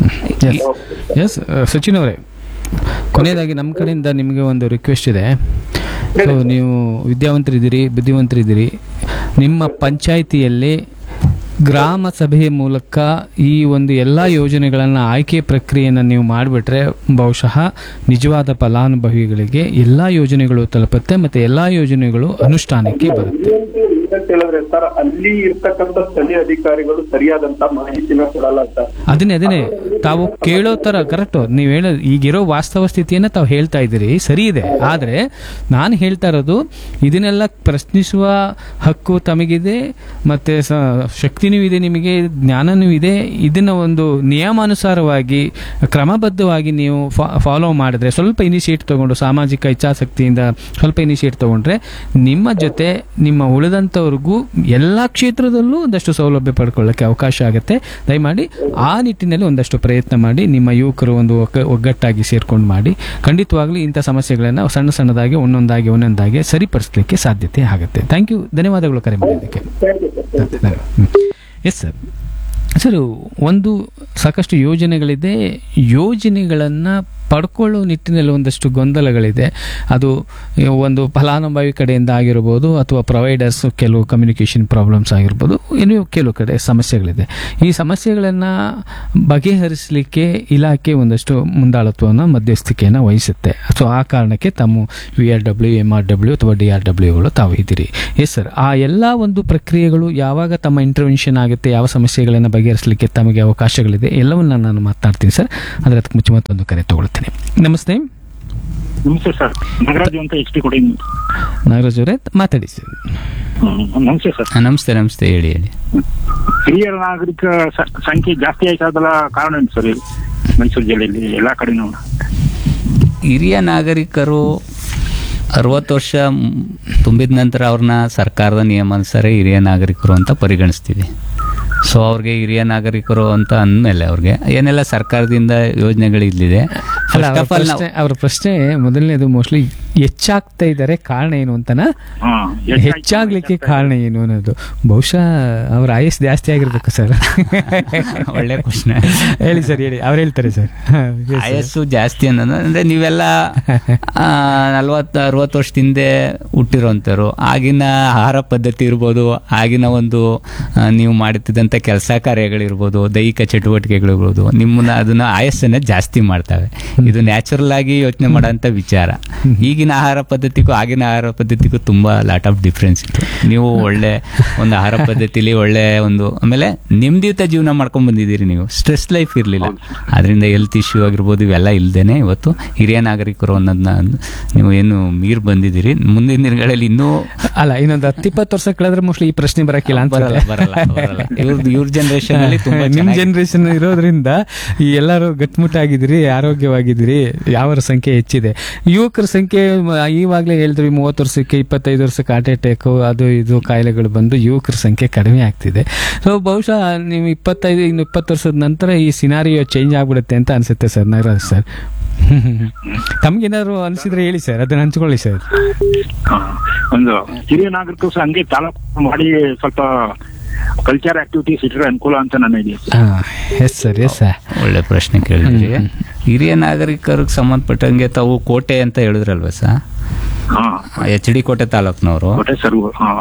ಎಸ್ ಸಚಿನ್ ಅವರೇ, ಕೊನೆಯದಾಗಿ ನಮ್ಮ ಕಡೆಯಿಂದ ನಿಮಗೆ ಒಂದು ರಿಕ್ವೆಸ್ಟ್ ಇದೆ. ಸೊ ನೀವು ವಿದ್ಯಾವಂತರಿದ್ದೀರಿ, ಬುದ್ಧಿವಂತರಿದ್ದೀರಿ. ನಿಮ್ಮ ಪಂಚಾಯಿತಿಯಲ್ಲಿ ಗ್ರಾಮ ಸಭೆಯ ಮೂಲಕ ಈ ಒಂದು ಎಲ್ಲ ಯೋಜನೆಗಳನ್ನು ಆಯ್ಕೆ ಪ್ರಕ್ರಿಯೆಯನ್ನು ನೀವು ಮಾಡಿಬಿಟ್ರೆ ಬಹುಶಃ ನಿಜವಾದ ಫಲಾನುಭವಿಗಳಿಗೆ ಎಲ್ಲ ಯೋಜನೆಗಳು ತಲುಪುತ್ತೆ ಮತ್ತು ಎಲ್ಲ ಯೋಜನೆಗಳು ಅನುಷ್ಠಾನಕ್ಕೆ ಬರುತ್ತೆ. ಹೇಳಿದ್ರೆ ಸರ್, ಅಲ್ಲಿ ಇರ್ತಕ್ಕಂಥ ಸ್ಥಳೀಯ ಅಧಿಕಾರಿಗಳು ಸರಿಯಾದಂತ ಮಾಹಿತಿನ ಕೊಡಲ್ಲ ಸರ್. ಅದನ್ನೇ ಅದನ್ನೇ ತಾವು ಕೇಳೋ ತರ ಕರೆಕ್ಟ್. ನೀವು ಹೇಳೋ ಈಗಿರೋ ವಾಸ್ತವ ಸ್ಥಿತಿಯನ್ನ ತಾವು ಹೇಳ್ತಾ ಇದ್ದೀರಿ, ಸರಿ ಇದೆ. ಆದರೆ ನಾನು ಹೇಳ್ತಾ ಇರೋದು ಇದನ್ನೆಲ್ಲ ಪ್ರಶ್ನಿಸುವ ಹಕ್ಕು ತಮಗಿದೆ, ಮತ್ತೆ ಶಕ್ತಿನೂ ಇದೆ, ನಿಮಗೆ ಜ್ಞಾನನೂ ಇದೆ. ಇದನ್ನ ಒಂದು ನಿಯಮಾನುಸಾರವಾಗಿ ಕ್ರಮಬದ್ಧವಾಗಿ ನೀವು ಫಾಲೋ ಮಾಡಿದ್ರೆ, ಸ್ವಲ್ಪ ಇನಿಷಿಯೇಟ್ ತಗೊಂಡು ಸಾಮಾಜಿಕ ಇಚ್ಛಾಸಕ್ತಿಯಿಂದ ಸ್ವಲ್ಪ ಇನಿಷಿಯೇಟ್ ತಗೊಂಡ್ರೆ ನಿಮ್ಮ ಜೊತೆ ನಿಮ್ಮ ಉಳಿದಂಥವ್ರಿಗೂ ಎಲ್ಲ ಕ್ಷೇತ್ರದಲ್ಲೂ ಒಂದಷ್ಟು ಸೌಲಭ್ಯ ಪಡ್ಕೊಳ್ಳೋಕ್ಕೆ ಅವಕಾಶ ಆಗುತ್ತೆ. ದಯಮಾಡಿ ಆ ನಿಟ್ಟಿನಲ್ಲಿ ಒಂದಷ್ಟು ಪ್ರಯತ್ನ ಮಾಡಿ. ನಿಮ್ಮ ಯುವಕರು ಒಂದು ಒಗ್ಗಟ್ಟಾಗಿ ಸೇರ್ಕೊಂಡು ಮಾಡಿ. ಖಂಡಿತವಾಗ್ಲೂ ಇಂಥ ಸಮಸ್ಯೆಗಳನ್ನು ಸಣ್ಣ ಸಣ್ಣದಾಗಿ ಒಂದೊಂದಾಗಿ ಒಂದೊಂದಾಗಿ ಸರಿಪಡಿಸಲಿಕ್ಕೆ ಸಾಧ್ಯತೆ ಆಗುತ್ತೆ. ಥ್ಯಾಂಕ್ ಯು, ಧನ್ಯವಾದಗಳು ಕರೆ ಮಾಡಿದ್ದಕ್ಕೆ. Yes sir. ಸರ್, ಒಂದು ಸಾಕಷ್ಟು ಯೋಜನೆಗಳಿದೆ. ಯೋಜನೆಗಳನ್ನು ಪಡ್ಕೊಳ್ಳೋ ನಿಟ್ಟಿನಲ್ಲಿ ಒಂದಷ್ಟು ಗೊಂದಲಗಳಿದೆ. ಅದು ಒಂದು ಫಲಾನುಭವಿ ಕಡೆಯಿಂದ ಆಗಿರ್ಬೋದು ಅಥವಾ ಪ್ರೊವೈಡರ್ಸ್ ಕೆಲವು ಕಮ್ಯುನಿಕೇಷನ್ ಪ್ರಾಬ್ಲಮ್ಸ್ ಆಗಿರ್ಬೋದು, ಇನ್ನೂ ಕೆಲವು ಕಡೆ ಸಮಸ್ಯೆಗಳಿದೆ. ಈ ಸಮಸ್ಯೆಗಳನ್ನು ಬಗೆಹರಿಸಲಿಕ್ಕೆ ಇಲಾಖೆ ಒಂದಷ್ಟು ಮುಂದಾಳತ್ವವನ್ನು ಮಧ್ಯಸ್ಥಿಕೆಯನ್ನು ವಹಿಸುತ್ತೆ. ಸೊ ಆ ಕಾರಣಕ್ಕೆ ತಮ್ಮ we are W M R W ಅಥವಾ ಡಿ ಆರ್ ಡಬ್ಲ್ಯೂಗಳು ತಾವು ಇದ್ದೀರಿ. ಎಸ್ ಸರ್, ಆ ಎಲ್ಲ ಒಂದು ಪ್ರಕ್ರಿಯೆಗಳು ಯಾವಾಗ ತಮ್ಮ ಇಂಟರ್ವೆನ್ಷನ್ ಆಗುತ್ತೆ, ಯಾವ ಸಮಸ್ಯೆಗಳನ್ನು ಬಗೆಹರಿಸಲಿಕ್ಕೆ ತಮಗೆ ಅವಕಾಶಗಳಿದೆ, ಎಲ್ಲವನ್ನ ನಾನು ಮಾತನಾಡ್ತೀನಿ ಸರ್. ಆದರೆ ಅದಕ್ಕೆ ಮುಂಚೆ ಮತ್ತೊಂದು ಕರೆ ತಗೊಳ್ತೀನಿ. ನಮಸ್ತೆ. ನಮಸ್ತೆ ಸರ್, ನಾಗರಾಜ್ ಅಂತ ಎಚ್ ಡಿ ಕೊಡಿ. ನಾಗರಾಜ್ ಅವರೇ ಮಾತಾಡಿ ಸರ್. ನಮಸ್ತೆ ಸರ್. ನಮಸ್ತೆ ನಮಸ್ತೆ ಹೇಳಿ ಹೇಳಿ ಹಿರಿಯ ನಾಗರಿಕ ಸಂಖ್ಯೆ ಜಾಸ್ತಿ ಆಯ್ತದಲ್ಲ, ಕಾರಣ ಏನು ಸರ್ ಮೈಸೂರು ಜಿಲ್ಲೆಯಲ್ಲಿ ಎಲ್ಲಾ ಕಡೆನೂ? ಹಿರಿಯ ನಾಗರಿಕರು ಅರವತ್ತು ವರ್ಷ ತುಂಬಿದ ನಂತರ ಅವ್ರನ್ನ ಸರ್ಕಾರದ ನಿಯಮಾನುಸಾರ ಹಿರಿಯ ನಾಗರಿಕರು ಅಂತ ಪರಿಗಣಿಸ್ತೀವಿ. ಸೊ ಅವ್ರಿಗೆ ಹಿರಿಯ ನಾಗರಿಕರು ಅಂತ ಅಂದಮೇಲೆ ಅವ್ರಿಗೆ ಏನೆಲ್ಲ ಸರ್ಕಾರದಿಂದ ಯೋಜನೆಗಳು ಇಲ್ಲಿದೆ. ಫಸ್ಟ್ ಆಫ್ ಆಲ್ ಅವರ ಪ್ರಶ್ನೆ ಮೊದಲನೇದು ಮೋಸ್ಟ್ಲಿ ಹೆಚ್ಚಾಗ್ತಾ ಇದ್ದಾರೆ, ಕಾರಣ ಏನು ಅಂತನಾ? ಹೆಚ್ಚಾಗ್ಲಿಕ್ಕೆ ಕಾರಣ ಏನು ಅನ್ನೋದು ಬಹುಶಃ ಅವ್ರ ಆಯಸ್ ಜಾಸ್ತಿ ಆಗಿರ್ಬೇಕು ಸರ್. ಒಳ್ಳೆ ಪ್ರಶ್ನೆ. ಹೇಳಿ ಸರ್, ಹೇಳಿ. ಅವ್ರು ಹೇಳ್ತಾರೆ ಸರ್ ಆಯಸ್ಸು ಜಾಸ್ತಿ ಅನ್ನೋದು ಅಂದ್ರೆ ನೀವೆಲ್ಲ ನಲ್ವತ್ತು ಅರವತ್ತು ವರ್ಷದಿಂದ ಹುಟ್ಟಿರೋಂಥವ್ರು. ಆಗಿನ ಆಹಾರ ಪದ್ಧತಿ ಇರ್ಬೋದು, ಆಗಿನ ಒಂದು ನೀವು ಮಾಡುತ್ತಿದ್ದಂಥ ಕೆಲಸ ಕಾರ್ಯಗಳಿರ್ಬೋದು, ದೈಹಿಕ ಚಟುವಟಿಕೆಗಳಿರ್ಬೋದು, ನಿಮ್ಮನ್ನ ಅದನ್ನ ಆಯಸ್ಸನ್ನ ಜಾಸ್ತಿ ಮಾಡ್ತವೆ. ಇದು ನ್ಯಾಚುರಲ್ ಆಗಿ ಯೋಚನೆ ಮಾಡೋಂಥ ವಿಚಾರ. ಈಗಿನ ಆಹಾರ ಪದ್ಧತಿಗೂ ಆಗಿನ ಆಹಾರ ಪದ್ಧತಿಗೂ ತುಂಬಾ ಲಾಟ್ ಆಫ್ ಡಿಫ್ರೆನ್ಸ್ ಇತ್ತು. ನೀವು ಒಳ್ಳೆ ಒಂದು ಆಹಾರ ಪದ್ಧತಿಲಿ ಒಳ್ಳೆ ಒಂದು ಆಮೇಲೆ ನೆಮ್ಮದಿಯುತ ಜೀವನ ಮಾಡ್ಕೊಂಡ್ ಬಂದಿದ್ದೀರಿ. ನೀವು ಸ್ಟ್ರೆಸ್ ಲೈಫ್ ಇರಲಿಲ್ಲ, ಅದರಿಂದ ಹೆಲ್ತ್ ಇಶ್ಯೂ ಆಗಿರ್ಬೋದು ಇವೆಲ್ಲ ಇಲ್ದೇನೆ ಇವತ್ತು ಹಿರಿಯ ನಾಗರಿಕರು ಅನ್ನೋದನ್ನ ನೀವು ಏನು ಮೀರ್ ಬಂದಿದ್ದೀರಿ. ಮುಂದಿನ ದಿನಗಳಲ್ಲಿ ಇನ್ನೂ ಅಲ್ಲ, ಇನ್ನೊಂದು ಹತ್ತಿಪ್ಪತ್ತು ವರ್ಷ ಕಳೆದ್ರೆ ಮೋಸ್ಟ್ಲಿ ಈ ಪ್ರಶ್ನೆ ಬರಕ್ಕಿಲ್ಲ ಅಂತ. ಬರಲ್ಲ ಬರಲ್ಲ ಬರಲ್ಲ ಇವ್ರದ್ದು ಇವ್ರ ಜನರೇಷನ್ ಅಲ್ಲಿ ತುಂಬಾ ನಿಮ್ ಜನರೇಷನ್ ಇರೋದ್ರಿಂದ ಈ ಎಲ್ಲರೂ ಗಟ್ಮುಟ್ಟಾಗಿದ್ದೀರಿ, ಆರೋಗ್ಯವಾಗಿದ್ದೀರಿ, ಯಾವರ ಸಂಖ್ಯೆ ಹೆಚ್ಚಿದೆ. ಯುವಕರ ಸಂಖ್ಯೆ ಈವಾಗಲೇ ಹೇಳಿದ್ವಿ, ಮೂವತ್ತು ವರ್ಷಕ್ಕೆ ಇಪ್ಪತ್ತೈದು ವರ್ಷಕ್ಕೆ ಹಾರ್ಟ್ ಅಟ್ಯಾಕ್ ಅದು ಇದು ಕಾಯಿಲೆಗಳು ಬಂದು ಯುವಕರ ಸಂಖ್ಯೆ ಕಡಿಮೆ ಆಗ್ತಿದೆ. ಸೊ ಬಹುಶಃ ನೀವು ಇಪ್ಪತ್ತೈದು ಇನ್ನು ಇಪ್ಪತ್ತು ವರ್ಷದ ನಂತರ ಈ ಸಿನಾರಿಯೋ ಚೇಂಜ್ ಆಗ್ಬಿಡುತ್ತೆ ಅಂತ ಅನ್ಸುತ್ತೆ ಸರ್. ನಾಗರಾಜ್ ಸರ್, ತಮ್ಗೇನಾದ್ರು ಅನಿಸಿದ್ರೆ ಹೇಳಿ ಸರ್, ಅದನ್ನ ಹಂಚ್ಕೊಳ್ಳಿ ಸರ್. ಹಾ. ಒಂದು ಹಿರಿಯ ನಾಗರಿಕರು ಸಹ ಹಂಗೆ ತಾಲೂಕು ಮಾಡಿ ಸ್ವಲ್ಪ ಕಲ್ಚರ್ ಆಕ್ಟಿವಿಟೀಸ್ ಇಟ್ಟರೆ ಅನುಕೂಲ ಅಂತ ನನ್ನ idea sir. Yes sir, yes sir. ಒಳ್ಳೆ ಪ್ರಶ್ನೆ ಕೇಳಿದ್ರಿ. ಹಿರಿಯ ನಾಗರಿಕರಿಗೆ ಸಂಬಂಧಪಟ್ಟಂಗೆ ತಾವು ಕೋಟೆ ಅಂತ ಹೇಳಿದ್ರಲ್ವ ಸರ್, ಹಾ ಎಚ್ ಡಿ ಕೋಟೆ ತಾಲೂಕ್ನವರು. ಕೋಟೆ ಸರ್. ಹಾ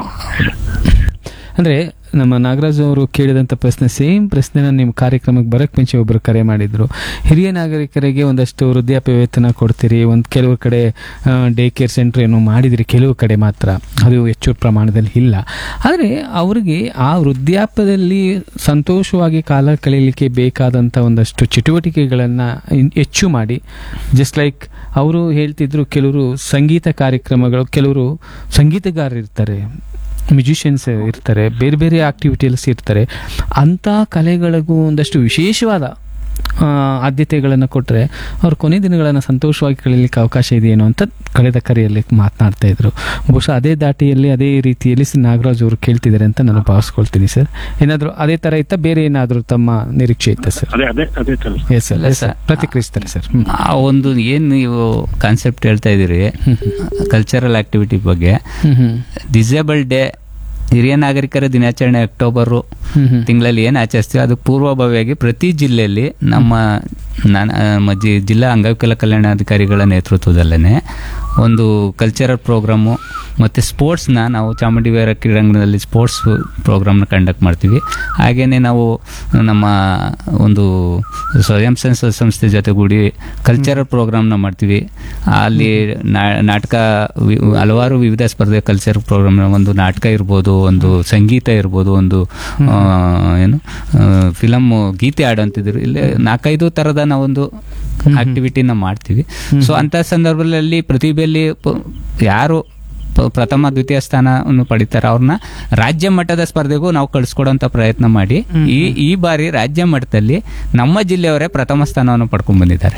ಅಂದ್ರೆ ನಮ್ಮ ನಾಗರಾಜ್ ಅವರು ಕೇಳಿದಂಥ ಪ್ರಶ್ನೆ, ಸೇಮ್ ಪ್ರಶ್ನೆನ ನಿಮ್ಮ ಕಾರ್ಯಕ್ರಮಕ್ಕೆ ಬರಕ್ಕೆ ಮುಂಚೆ ಒಬ್ಬರು ಕರೆ ಮಾಡಿದ್ರು. ಹಿರಿಯ ನಾಗರಿಕರಿಗೆ ಒಂದಷ್ಟು ವೃದ್ಧಾಪ್ಯ ವೇತನ ಕೊಡ್ತೀರಿ, ಒಂದು ಕೆಲವು ಕಡೆ ಡೇ ಕೇರ್ ಸೆಂಟರ್ ಏನೋ ಮಾಡಿದಿರಿ, ಕೆಲವು ಕಡೆ ಮಾತ್ರ, ಅದು ಹೆಚ್ಚು ಪ್ರಮಾಣದಲ್ಲಿ ಇಲ್ಲ. ಆದರೆ ಅವರಿಗೆ ಆ ವೃದ್ಧಾಪ್ಯದಲ್ಲಿ ಸಂತೋಷವಾಗಿ ಕಾಲ ಕಳೀಲಿಕ್ಕೆ ಬೇಕಾದಂಥ ಒಂದಷ್ಟು ಚಟುವಟಿಕೆಗಳನ್ನು ಹೆಚ್ಚು ಮಾಡಿ, ಜಸ್ಟ್ ಲೈಕ್ ಅವರು ಹೇಳ್ತಿದ್ರು, ಕೆಲವರು ಸಂಗೀತ ಕಾರ್ಯಕ್ರಮಗಳು, ಕೆಲವರು ಸಂಗೀತಗಾರರು ಇರ್ತಾರೆ, ಮ್ಯೂಸಿಷಿಯನ್ಸ್ ಇರ್ತಾರೆ, ಬೇರೆ ಬೇರೆ ಆಕ್ಟಿವಿಟೀಸ್ ಇರ್ತಾರೆ. ಅಂಥ ಕಲೆಗಳಿಗೂ ಒಂದಷ್ಟು ವಿಶೇಷವಾದ ಆದ್ಯತೆಗಳನ್ನು ಕೊಟ್ಟರೆ ಅವ್ರ ಕೊನೆ ದಿನಗಳನ್ನು ಸಂತೋಷವಾಗಿ ಕಳೀಲಿಕ್ಕೆ ಅವಕಾಶ ಇದೆಯೇನೋ ಅಂತ ಕಳೆದ ಕರೆಯಲ್ಲಿ ಮಾತನಾಡ್ತಾ ಇದ್ರು. ಬಹುಶಃ ಅದೇ ದಾಟಿಯಲ್ಲಿ ಅದೇ ರೀತಿಯಲ್ಲಿ ನಾಗರಾಜ್ ಅವರು ಕೇಳ್ತಿದ್ದಾರೆ ಅಂತ ನಾನು ಭಾವಿಸ್ಕೊಳ್ತೀನಿ ಸರ್. ಏನಾದರೂ ಅದೇ ಥರ ಇತ್ತ, ಬೇರೆ ಏನಾದರೂ ತಮ್ಮ ನಿರೀಕ್ಷೆ ಇತ್ತ ಸರ್? ಅದೇ ಅದೇ ಅದೇ ತರ. Yes sir, yes sir, ಪ್ರತಿಕ್ರಿಯಿಸ್ತಾರೆ sir. ಆ ಒಂದು ಏನು ನೀವು ಕಾನ್ಸೆಪ್ಟ್ ಹೇಳ್ತಾ ಇದ್ದೀರಿ ಕಲ್ಚರಲ್ ಆಕ್ಟಿವಿಟಿ ಬಗ್ಗೆ, ಡಿಸೇಬಲ್ ಡೇ ಹಿರಿಯ ನಾಗರಿಕರ ದಿನಾಚರಣೆ ಅಕ್ಟೋಬರ್ ತಿಂಗಳಲ್ಲಿ ಏನು ಆಚರಿಸ್ತೀವಿ, ಅದು ಪೂರ್ವಭಾವಿಯಾಗಿ ಪ್ರತಿ ಜಿಲ್ಲೆಯಲ್ಲಿ ನಮ್ಮ ನಮ್ಮ ಜಿ ಜಿಲ್ಲಾ ಅಂಗವಿಕಲ ಕಲ್ಯಾಣಾಧಿಕಾರಿಗಳ ನೇತೃತ್ವದಲ್ಲೇ ಒಂದು ಕಲ್ಚರಲ್ ಪ್ರೋಗ್ರಾಮು ಮತ್ತು ಸ್ಪೋರ್ಟ್ಸ್ನ ನಾವು ಚಾಮುಂಡಿ ವೀರ ಕ್ರೀಡಾಂಗಣದಲ್ಲಿ ಸ್ಪೋರ್ಟ್ಸ್ ಪ್ರೋಗ್ರಾಮ್ನ ಕಂಡಕ್ಟ್ ಮಾಡ್ತೀವಿ. ಹಾಗೆಯೇ ನಾವು ನಮ್ಮ ಒಂದು ಸ್ವಯಂ ಸಂಸ್ಥೆ ಸಂಸ್ಥೆ ಜೊತೆಗೂಡಿ ಕಲ್ಚರಲ್ ಪ್ರೋಗ್ರಾಮ್ನ ಮಾಡ್ತೀವಿ. ಅಲ್ಲಿ ನಾಟಕ, ಹಲವಾರು ವಿವಿಧ ಸ್ಪರ್ಧೆ ಕಲ್ಚರಲ್ ಪ್ರೋಗ್ರಾಮ್ನ, ಒಂದು ನಾಟಕ ಇರ್ಬೋದು, ಒಂದು ಸಂಗೀತ ಇರ್ಬೋದು, ಒಂದು ಏನು ಫಿಲಮ್ ಗೀತೆ ಆಡೋಂತಿದ್ರು, ಇಲ್ಲಿ ನಾಲ್ಕೈದು ಥರದ ನಾವೊಂದು ಆಕ್ಟಿವಿಟಿನ ಮಾಡ್ತೀವಿ. ಸೊ ಅಂಥ ಸಂದರ್ಭದಲ್ಲಿ ಪ್ರತಿಭೆಯಲ್ಲಿ ಯಾರು ಪ್ರಥಮ ದ್ವಿತೀಯ ಸ್ಥಾನವನ್ನು ಪಡಿತಾರೆ ಅವ್ರನ್ನ ರಾಜ್ಯ ಮಟ್ಟದ ಸ್ಪರ್ಧೆಗೂ ನಾವು ಕಳಿಸ್ಕೊಡೋಂಥ ಪ್ರಯತ್ನ ಮಾಡಿ ಈ ಈ ಬಾರಿ ರಾಜ್ಯ ಮಟ್ಟದಲ್ಲಿ ನಮ್ಮ ಜಿಲ್ಲೆಯವರೇ ಪ್ರಥಮ ಸ್ಥಾನವನ್ನು ಪಡ್ಕೊಂಡು ಬಂದಿದ್ದಾರೆ.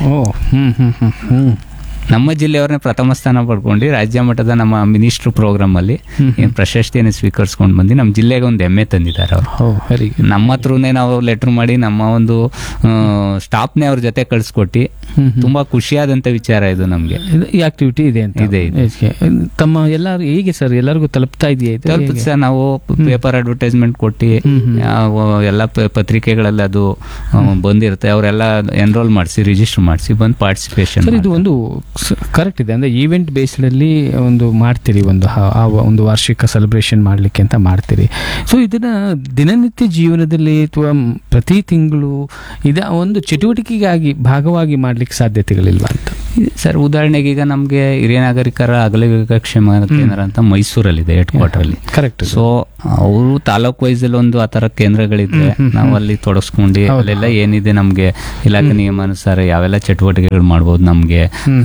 ನಮ್ಮ ಜಿಲ್ಲೆಯವ್ರನ್ನೇ ಪ್ರಥಮ ಸ್ಥಾನ ಪಡ್ಕೊಂಡು ರಾಜ್ಯ ಮಟ್ಟದ ನಮ್ಮ ಮಿನಿಸ್ಟ್ರು ಪ್ರೋಗ್ರಾಮ್ ಅಲ್ಲಿ ಪ್ರಶಸ್ತಿಯನ್ನು ಸ್ವೀಕರಿಸ್ಕೊಂಡು ಬಂದು ನಮ್ಮ ಜಿಲ್ಲೆಗೆ ಒಂದು ಹೆಮ್ಮೆ ತಂದಿದ್ದಾರೆ ಅವರು. ನಮ್ಮ ಹತ್ರನೇ ನಾವು ಲೆಟರ್ ಮಾಡಿ ನಮ್ಮ ಒಂದು ಸ್ಟಾಫ್ನೇ ಅವ್ರ ಜೊತೆ ಕಳಿಸ್ಕೊಟ್ಟು ತುಂಬಾ ಖುಷಿಯಾದಂತ ವಿಚಾರ ಇದು. ನಮ್ಗೆ ಈ ಆಕ್ಟಿವಿಟಿ ಇದೆ ಅಂತ ಇದೆ. ತಮ್ಮ ಎಲ್ಲರೂ ಹೇಗೆ ಸರ್, ಎಲ್ಲರಿಗೂ ತಲುಪ್ತಾ ಇದೆಯಾ? ತಲುಪುತ್ತೆ ಸರ್. ನಾವು ಪೇಪರ್ ಅಡ್ವರ್ಟೈಸ್ಮೆಂಟ್ ಕೊಟ್ಟು ಎಲ್ಲ ಪತ್ರಿಕೆಗಳಲ್ಲಿ ಅದು ಬಂದಿರುತ್ತೆ, ಅವರೆಲ್ಲ ಎನ್ರೋಲ್ ಮಾಡಿಸಿ ರಿಜಿಸ್ಟರ್ ಮಾಡಿಸಿ ಬಂದು ಪಾರ್ಟಿಸಿಪೇಷನ್. ಇದು ಒಂದು ಕರೆಕ್ಟ್ ಇದೆ ಅಂದ್ರೆ ಈವೆಂಟ್ ಬೇಸ್ಡ್ ಅಲ್ಲಿ ಒಂದು ಮಾಡ್ತೀರಿ, ಒಂದು ಒಂದು ವಾರ್ಷಿಕ ಸೆಲೆಬ್ರೇಷನ್ ಮಾಡ್ಲಿಕ್ಕೆ ಅಂತ ಮಾಡ್ತೀರಿ. ಸೊ ಇದನ್ನ ದಿನನಿತ್ಯ ಜೀವನದಲ್ಲಿ ಅಥವಾ ಪ್ರತಿ ತಿಂಗಳು ಇದ ಒಂದು ಚಟುವಟಿಕೆಗಾಗಿ ಭಾಗವಾಗಿ ಮಾಡ್ಲಿಕ್ಕೆ ಸಾಧ್ಯತೆಗಳಿಲ್ವಾ ಅಂತ ಸರ್? ಉದಾಹರಣೆಗೆ ಈಗ ನಮ್ಗೆ ಹಿರಿಯ ನಾಗರಿಕರ ಅಗಲವಿವೇಕ ಕ್ಷೇಮ ಕೇಂದ್ರ ಅಂತ ಮೈಸೂರಲ್ಲಿದೆ ಹೆಡ್ ಕ್ವಾರ್ಟರ್ ಅಲ್ಲಿ. ಕರೆಕ್ಟ್. ಸೊ ಅವರು ತಾಲೂಕ್ ವೈಸ್ ಅಲ್ಲಿ ಒಂದು ಆತರ ಕೇಂದ್ರಗಳಿದೆ, ನಾವು ಅಲ್ಲಿ ತೊಡಸ್ಕೊಂಡು ಅಲ್ಲೆಲ್ಲ ಏನಿದೆ ನಮ್ಗೆ ಇಲಾಖೆ ನಿಯಮಾನುಸಾರ ಯಾವೆಲ್ಲ ಚಟುವಟಿಕೆಗಳು ಮಾಡ್ಬೋದು, ನಮ್ಗೆ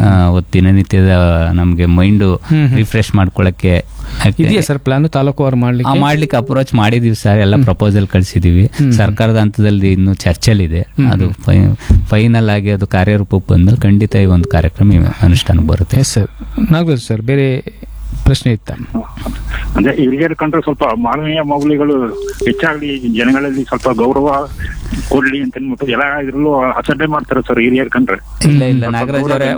ದಿನನಿತ್ಯದ ನಮ್ಗೆ ಮೈಂಡ್ ರಿಫ್ರೆಶ್ ಮಾಡ್ಕೊಳಕ್ಕೆ ಇದೆಯಾ ಸರ್ ಪ್ಲಾನ್? ತಾಲೂಕು ಅವ್ರು ಮಾಡ್ಲಿಕ್ಕೆ ಮಾಡ್ಲಿಕ್ಕೆ ಅಪ್ರೋಚ್ ಮಾಡಿದೀವಿ ಸರ್, ಎಲ್ಲ ಪ್ರಪೋಸಲ್ ಕಳಿಸಿದೀವಿ. ಸರ್ಕಾರದ ಹಂತದಲ್ಲಿ ಇನ್ನು ಚರ್ಚೆಲಿದೆ, ಅದು ಫೈನಲ್ ಆಗಿ ಅದು ಕಾರ್ಯರೂಪಕ್ಕೆ ಬಂದ್ಮೇಲೆ ಖಂಡಿತ ಈ ಒಂದು ಕಾರ್ಯಕ್ರಮ ಅನುಷ್ಠಾನ ಬರುತ್ತೆ. ಸರ್ ನಾಗರಾಜ್ ಸರ್, ಬೇರೆ ಪ್ರಶ್ನೆ ಇತ್ತ? ಅಂದ್ರೆ ಹಿರಿಯರ ಕಂಡ್ರೆ ಸ್ವಲ್ಪ ಮಾನವೀಯ ಮೌಲ್ಯಗಳು ಹೆಚ್ಚಾಗ್ಲಿ, ಜನಗಳಲ್ಲಿ ಸ್ವಲ್ಪ ಗೌರವ ಕೊಡ್ಲಿ ಅಂತ ಅಂದ್ಬಿಟ್ಟು ಎಲ್ಲ ಇದ್ರಲ್ಲೂ ಅಸಡ್ಡೆ ಮಾಡ್ತಾರೆ ಸರ್ ಹಿರಿಯರ್ ಕಂಡ್ರೆ. ಇಲ್ಲ ಇಲ್ಲ ನಾಗರಾಜ್ ಅವರೇ,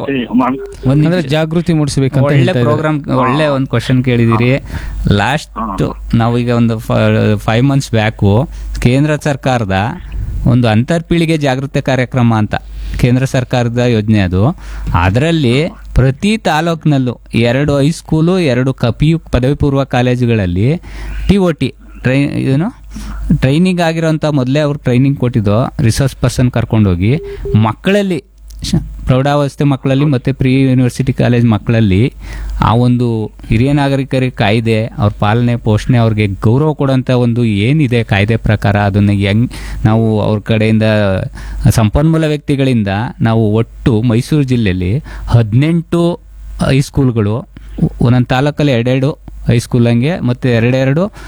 ಅಂದ್ರೆ ಜಾಗೃತಿ ಮೂಡಿಸಬೇಕಂತ ಒಳ್ಳೆ ಪ್ರೋಗ್ರಾಮ್, ಒಳ್ಳೆ ಒಂದು ಕ್ವಶನ್ ಕೇಳಿದಿರಿ. ಲಾಸ್ಟ್ ನಾವೀಗ ಒಂದು ಫೈವ್ ಮಂತ್ಸ್ ಬ್ಯಾಕು ಕೇಂದ್ರ ಸರ್ಕಾರದ ಒಂದು ಅಂತರ್ಪೀಳಿಗೆ ಜಾಗೃತಿ ಕಾರ್ಯಕ್ರಮ ಅಂತ ಕೇಂದ್ರ ಸರ್ಕಾರದ ಯೋಜನೆ ಅದು. ಅದರಲ್ಲಿ ಪ್ರತಿ ತಾಲೂಕಿನಲ್ಲೂ ಎರಡು ಹೈಸ್ಕೂಲು, ಎರಡು ಪಿ ಯು ಪದವಿ ಪೂರ್ವ ಕಾಲೇಜುಗಳಲ್ಲಿ ಟಿ ಒ ಟಿ ಟ್ರೈ ಏನು ಟ್ರೈನಿಂಗ್ ಆಗಿರೋಂಥ ಮೊದಲೇ ಅವ್ರು ಟ್ರೈನಿಂಗ್ ಕೊಟ್ಟಿದ್ದು ರಿಸೋರ್ಸ್ ಪರ್ಸನ್ ಕರ್ಕೊಂಡೋಗಿ ಮಕ್ಕಳಲ್ಲಿ, ಪ್ರೌಢಾವಸ್ಥೆ ಮಕ್ಕಳಲ್ಲಿ ಮತ್ತು ಪ್ರೀ ಯೂನಿವರ್ಸಿಟಿ ಕಾಲೇಜ್ ಮಕ್ಕಳಲ್ಲಿ ಆ ಒಂದು ಹಿರಿಯ ನಾಗರಿಕರಿಗೆ ಕಾಯ್ದೆ, ಅವ್ರ ಪಾಲನೆ ಪೋಷಣೆ, ಅವ್ರಿಗೆ ಗೌರವ ಕೊಡೋಂಥ ಒಂದು ಏನಿದೆ ಕಾಯ್ದೆ ಪ್ರಕಾರ ಅದನ್ನು ಹೆಂಗ್ ನಾವು ಅವ್ರ ಕಡೆಯಿಂದ ಸಂಪನ್ಮೂಲ ವ್ಯಕ್ತಿಗಳಿಂದ ನಾವು ಒಟ್ಟು ಮೈಸೂರು ಜಿಲ್ಲೆಯಲ್ಲಿ ಹದಿನೆಂಟು ಹೈಸ್ಕೂಲ್ಗಳು, ಒಂದೊಂದು ತಾಲೂಕಲ್ಲಿ ಎರಡೆರಡು ಹೈಸ್ಕೂಲ್ ಹಂಗೆ ಮತ್ತು ಎರಡೆರಡು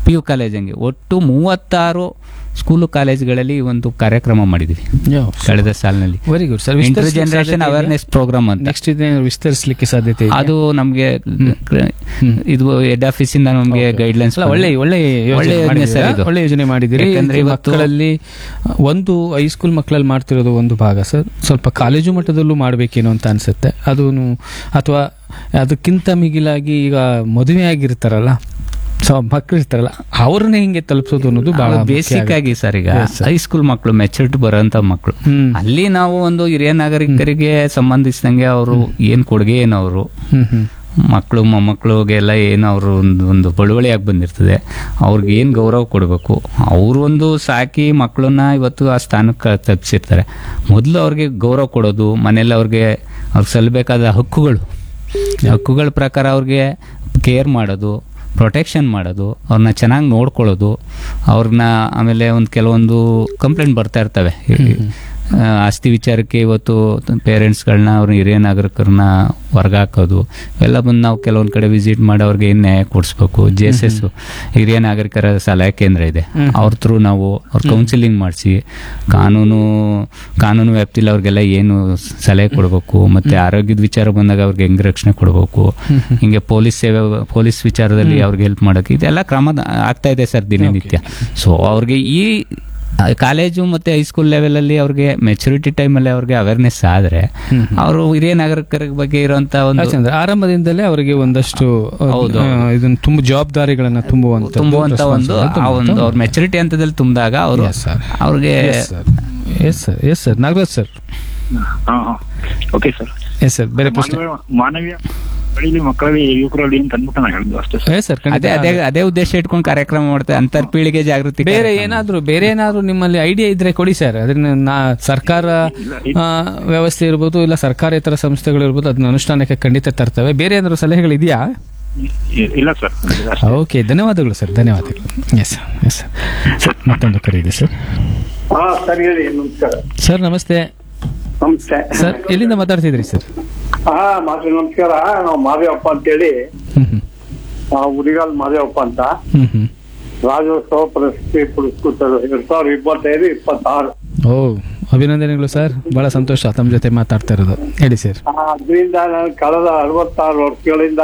ಪಿ ಯು ಕಾಲೇಜ್ ಹಂಗೆ ಒಟ್ಟು ಮೂವತ್ತಾರು ಸ್ಕೂಲು ಕಾಲೇಜ್ಗಳಲ್ಲಿ ಈ ಒಂದು ಕಾರ್ಯಕ್ರಮ ಮಾಡಿದ್ವಿ ಕಳೆದ ಸಾಲಿನಲ್ಲಿ. Very good sir. Inter generation awareness program ಅಂತ. ನೆಕ್ಸ್ಟ್ ವಿಸ್ತರಿಸಲಿಕ್ಕೆ ಸಾಧ್ಯತೆ ಇದೆ? ಅದು ನಮಗೆ ಇದು ಹೆಡ್ ಆಫೀಸ್ ಇಂದ ನಮಗೆ ಗೈಡ್ಲೈನ್ಸ್ ಒಳ್ಳೆ ಒಳ್ಳೆ ಒಳ್ಳೆ ಯೋಜನೆ ಮಾಡಿದಿರಿ. ಯಾಕಂದ್ರೆ ಮಕ್ಕಳಲ್ಲಿ ಒಂದು ಹೈಸ್ಕೂಲ್ ಮಕ್ಕಳಲ್ಲಿ ಮಾಡ್ತಿರೋದು ಒಂದು ಭಾಗ ಸರ್, ಸ್ವಲ್ಪ ಕಾಲೇಜು ಮಟ್ಟದಲ್ಲೂ ಮಾಡಬೇಕೇನೋ ಅಂತ ಅನ್ಸುತ್ತೆ. ಅದು ಅಥವಾ ಅದಕ್ಕಿಂತ ಮಿಗಿಲಾಗಿ ಈಗ ಮದುವೆ ಆಗಿರ್ತಾರಲ್ಲ ಸೊ ಮಕ್ಕಳು ಇರ್ತಾರಲ್ಲ ಅವ್ರನ್ನೇ ಹಿಂಗೆ ತಲುಪಿಸೋದು ಅನ್ನೋದು ಬಹಳ ಬೇಸಿಕ್ ಆಗಿ ಸರ್. ಈಗ ಹೈಸ್ಕೂಲ್ ಮಕ್ಕಳು ಮೆಚುರಿಟಿ ಬರೋಂತ ಮಕ್ಕಳು, ಅಲ್ಲಿ ನಾವು ಒಂದು ಹಿರಿಯ ನಾಗರಿಕರಿಗೆ ಸಂಬಂಧಿಸಿದಂಗೆ ಅವರು ಏನ್ ಕೊಡುಗೆ ಏನು ಅವರು ಮಕ್ಕಳು ಮೊಮ್ಮಕ್ಕಳಿಗೆಲ್ಲ ಏನು ಅವರು ಒಂದು ಒಂದು ಬಳುವಳಿಯಾಗಿ ಬಂದಿರ್ತದೆ, ಅವ್ರಿಗೆ ಏನು ಗೌರವ ಕೊಡಬೇಕು, ಅವರು ಒಂದು ಸಾಕಿ ಮಕ್ಕಳನ್ನ ಇವತ್ತು ಆ ಸ್ಥಾನಕ್ಕೆ ತಪ್ಪಿಸಿರ್ತಾರೆ. ಮೊದಲು ಅವ್ರಿಗೆ ಗೌರವ ಕೊಡೋದು, ಮನೇಲಿ ಅವ್ರಿಗೆ ಅವ್ರಿಗೆ ಸಲ್ಲಬೇಕಾದ ಹಕ್ಕುಗಳು ಹಕ್ಕುಗಳ ಪ್ರಕಾರ ಅವ್ರಿಗೆ ಕೇರ್ ಮಾಡೋದು, ಪ್ರೊಟೆಕ್ಷನ್ ಮಾಡೋದು, ಅವ್ರನ್ನ ಚೆನ್ನಾಗಿ ನೋಡ್ಕೊಳ್ಳೋದು, ಅವ್ರನ್ನ ಆಮೇಲೆ ಒಂದು ಕೆಲವೊಂದು ಕಂಪ್ಲೇಂಟ್ ಬರ್ತಾ ಇರ್ತವೆ ಆಸ್ತಿ ವಿಚಾರಕ್ಕೆ. ಇವತ್ತು ಪೇರೆಂಟ್ಸ್ಗಳನ್ನ ಅವ್ರ ಹಿರಿಯ ನಾಗರಿಕರನ್ನ ಹೊರಗಾಕೋದು ಇವೆಲ್ಲ ಬಂದು ನಾವು ಕೆಲವೊಂದು ಕಡೆ ವಿಸಿಟ್ ಮಾಡಿ ಅವ್ರಿಗೆ ಏನು ನ್ಯಾಯ ಕೊಡಿಸ್ಬೇಕು. ಜೆ ಎಸ್ ಎಸ್ ಹಿರಿಯ ನಾಗರಿಕರ ಸಲಹೆ ಕೇಂದ್ರ ಇದೆ, ಅವ್ರ ಥ್ರೂ ನಾವು ಅವ್ರ ಕೌನ್ಸಿಲಿಂಗ್ ಮಾಡಿಸಿ ಕಾನೂನು ಕಾನೂನು ವ್ಯಾಪ್ತಿಲಿ ಅವ್ರಿಗೆಲ್ಲ ಏನು ಸಲಹೆ ಕೊಡಬೇಕು, ಮತ್ತೆ ಆರೋಗ್ಯದ ವಿಚಾರ ಬಂದಾಗ ಅವ್ರಿಗೆ ಹೆಂಗೆ ರಕ್ಷಣೆ ಕೊಡಬೇಕು, ಹಿಂಗೆ ಪೊಲೀಸ್ ಸೇವೆ ಪೊಲೀಸ್ ವಿಚಾರದಲ್ಲಿ ಅವ್ರಿಗೆ ಹೆಲ್ಪ್ ಮಾಡೋಕ್ಕೆ ಇದೆಲ್ಲ ಕ್ರಮ ಆಗ್ತಾ ಇದೆ ಸರ್ ದಿನನಿತ್ಯ. ಸೊ ಅವ್ರಿಗೆ ಈ ಕಾಲೇಜು ಮತ್ತೆ ಹೈಸ್ಕೂಲ್ ಲೆವೆಲಲ್ಲಿ ಅವ್ರಿಗೆ ಮೆಚುರಿಟಿ ಟೈಮಲ್ಲಿ ಅವ್ರಿಗೆ ಅವೇರ್ನೆಸ್ ಆದ್ರೆ ಅವರು ಹಿರಿಯ ನಾಗರಿಕರ ಬಗ್ಗೆ ಇರುವಂತ ಒಂದು ಆರಂಭದಿಂದಲೇ ಅವರಿಗೆ ಒಂದಷ್ಟು ಇದನ್ನ ತುಂಬ ಜವಾಬ್ದಾರಿಗಳನ್ನ ತುಂಬುವಂತ ತುಂಬುವಂತ ಒಂದು ಆ ಒಂದು ಅವ್ರ ಮೆಚುರಿಟಿ ಹಂತದಲ್ಲಿ ತುಂಬಿದಾಗ ಅವರು ಅವ್ರಿಗೆ yes sir yes sir Nagaraj sir. Okay sir. Yes sir. ಬೇರೆ ಪ್ರಶ್ನೆ? ಮಾನವೀಯ ಬೆಳೀಲಿ ಮಕ್ಕಳಲ್ಲಿ ಯುವಕರಲ್ಲಿ ಅಂತ ಅಂದ್ಬಿಟ್ಟು ನಾನು ಹೇಳಿದ್ದು ಅಷ್ಟೇ ಸರ್. ಅದೇ ಅದೇ ಅದೇ ಉದ್ದೇಶ ಇಟ್ಕೊಂಡು ಕಾರ್ಯಕ್ರಮ ಮಾಡ್ತಾರೆ, ಅಂತರ್ ಪೀಳಿಗೆ ಜಾಗೃತಿ. ಬೇರೆ ಏನಾದ್ರು ಬೇರೆ ಏನಾದ್ರು ನಿಮ್ಮಲ್ಲಿ ಐಡಿಯಾ ಇದ್ರೆ ಕೊಡಿ ಸರ್. ಅದನ್ನ ನಾ ಸರ್ಕಾರ ವ್ಯವಸ್ಥೆ ಇರ್ಬೋದು, ಇಲ್ಲ ಸರ್ಕಾರೇತರ ಸಂಸ್ಥೆಗಳು ಇರ್ಬೋದು, ಅದನ್ನ ಅನುಷ್ಠಾನಕ್ಕೆ ಖಂಡಿತ ತರ್ತವೆ. ಬೇರೆ ಏನಾದ್ರು ಸಲಹೆಗಳು ಇದೆಯಾ? ಇಲ್ಲ ಸರ್. ಓಕೆ, ಧನ್ಯವಾದಗಳು ಸರ್, ಧನ್ಯವಾದಗಳು. S yes sir. ಮತ್ತೊಂದು ಕರೆ ಇದೆ ಸರ್. ಸರ್ ಹೇಳಿ. ನಮಸ್ಕಾರ ಸರ್. ನಮಸ್ತೆ. ನಮಸ್ತೆ ಸರ್. ಎಲ್ಲಿಂದ ಮಾತಾಡ್ತಿದ್ರಿ ಸರ್? ಹಾ ಮಾತ್ರ ನಮಸ್ಕಾರ. ನಾವು ಮಾದೇವಪ್ಪ ಅಂತೇಳಿ, ಉರಿಗಾಲ್ ಮಾದೇವಪ್ಪ ಅಂತ, ರಾಜ್ಯೋತ್ಸವ ಪ್ರಶಸ್ತಿ ಪುರಸ್ಕೃತರು ಎರಡ್ ಸಾವಿರದ ಇಪ್ಪತ್ತೈದು ಇಪ್ಪತ್ತಾರು. ಓ, ಅಭಿನಂದನೆಗಳು ಸರ್, ಬಹಳ ಸಂತೋಷ ತಮ್ಮ ಜೊತೆ ಮಾತಾಡ್ತಾ ಇರೋದು. ಹೇಳಿ ಸರ್. ಅದರಿಂದ ನಾನು ಕಳೆದ ಅರವತ್ತಾರು ವರ್ಷಗಳಿಂದ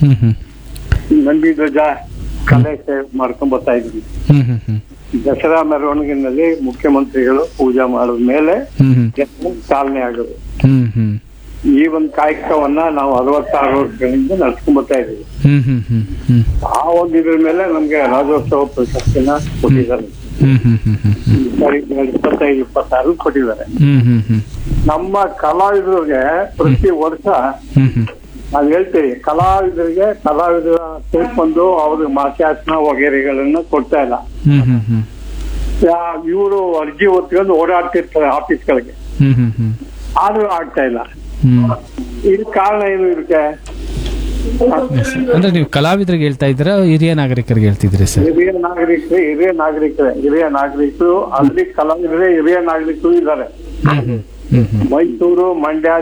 ನಂದಿ ಧ್ವಜ ಕಲೆ ಸೇವೆ ಮಾಡ್ಕೊಂಡ್ ಬರ್ತಾ ಇದ್ದೀನಿ. ದಸರಾ ಮೆರವಣಿಗೆನಲ್ಲಿ ಮುಖ್ಯಮಂತ್ರಿಗಳು ಪೂಜೆ ಮಾಡಿದ ಮೇಲೆ ಚಾಲನೆ ಆಗೋದು. ಈ ಒಂದು ಕಾಯಕವನ್ನ ನಾವು ಅರವತ್ತಾರು ವರ್ಷಗಳಿಂದ ನಡ್ಸ್ಕೊಂಡ್ ಬರ್ತಾ ಇದೀವಿ. ಆ ಒಂದು ಇದ್ರ ಮೇಲೆ ನಮ್ಗೆ ರಾಜ್ಯೋತ್ಸವ ಪ್ರಶಸ್ತಿನ ಕೊಟ್ಟಿದ್ದಾರೆ. ಇಪ್ಪತ್ತೈದು ಇಪ್ಪತ್ತಾರು ಕೊಟ್ಟಿದ್ದಾರೆ. ನಮ್ಮ ಕಲಾವಿದರಿಗೆ ಪ್ರತಿ ವರ್ಷ ನಾವ್ ಹೇಳ್ತೀವಿ, ಕಲಾವಿದರಿಗೆ ಕಲಾವಿದರ ಸೇರ್ಕೊಂಡು ಅವ್ರಿಗೆ ಮಾಸಾಸನ ವಗೇರೆಗಳನ್ನ ಕೊಡ್ತಾ ಇಲ್ಲ. ಇವರು ಅರ್ಜಿ ಹೊತ್ಕೊಂಡು ಓಡಾಡ್ತಿರ್ತಾರೆ ಆಫೀಸ್ಗಳಿಗೆ, ಆದ್ರೂ ಆಗ್ತಾ ಇಲ್ಲ. ಇದಕ್ಕೆ ಕಾರಣ ಏನು ಇದಕ್ಕೆ? ಅಂದ್ರೆ ನೀವು ಕಲಾವಿದರಿಗೆ ಹೇಳ್ತಾ ಇದ್ದೀರಾ, ಹಿರಿಯ ನಾಗರಿಕರಿಗೆ ಹೇಳ್ತಿದ್ರಿ ಸರ್? ಹಿರಿಯ ನಾಗರಿಕರೇ ಹಿರಿಯ ನಾಗರಿಕರೇ ಹಿರಿಯ ನಾಗರಿಕರು ಅಲ್ಲಿ ಕಲಾವಿದರೇ ಹಿರಿಯ ನಾಗರಿಕರು ಇದ್ದಾರೆ. ಮೈಸೂರು, ಮಂಡ್ಯ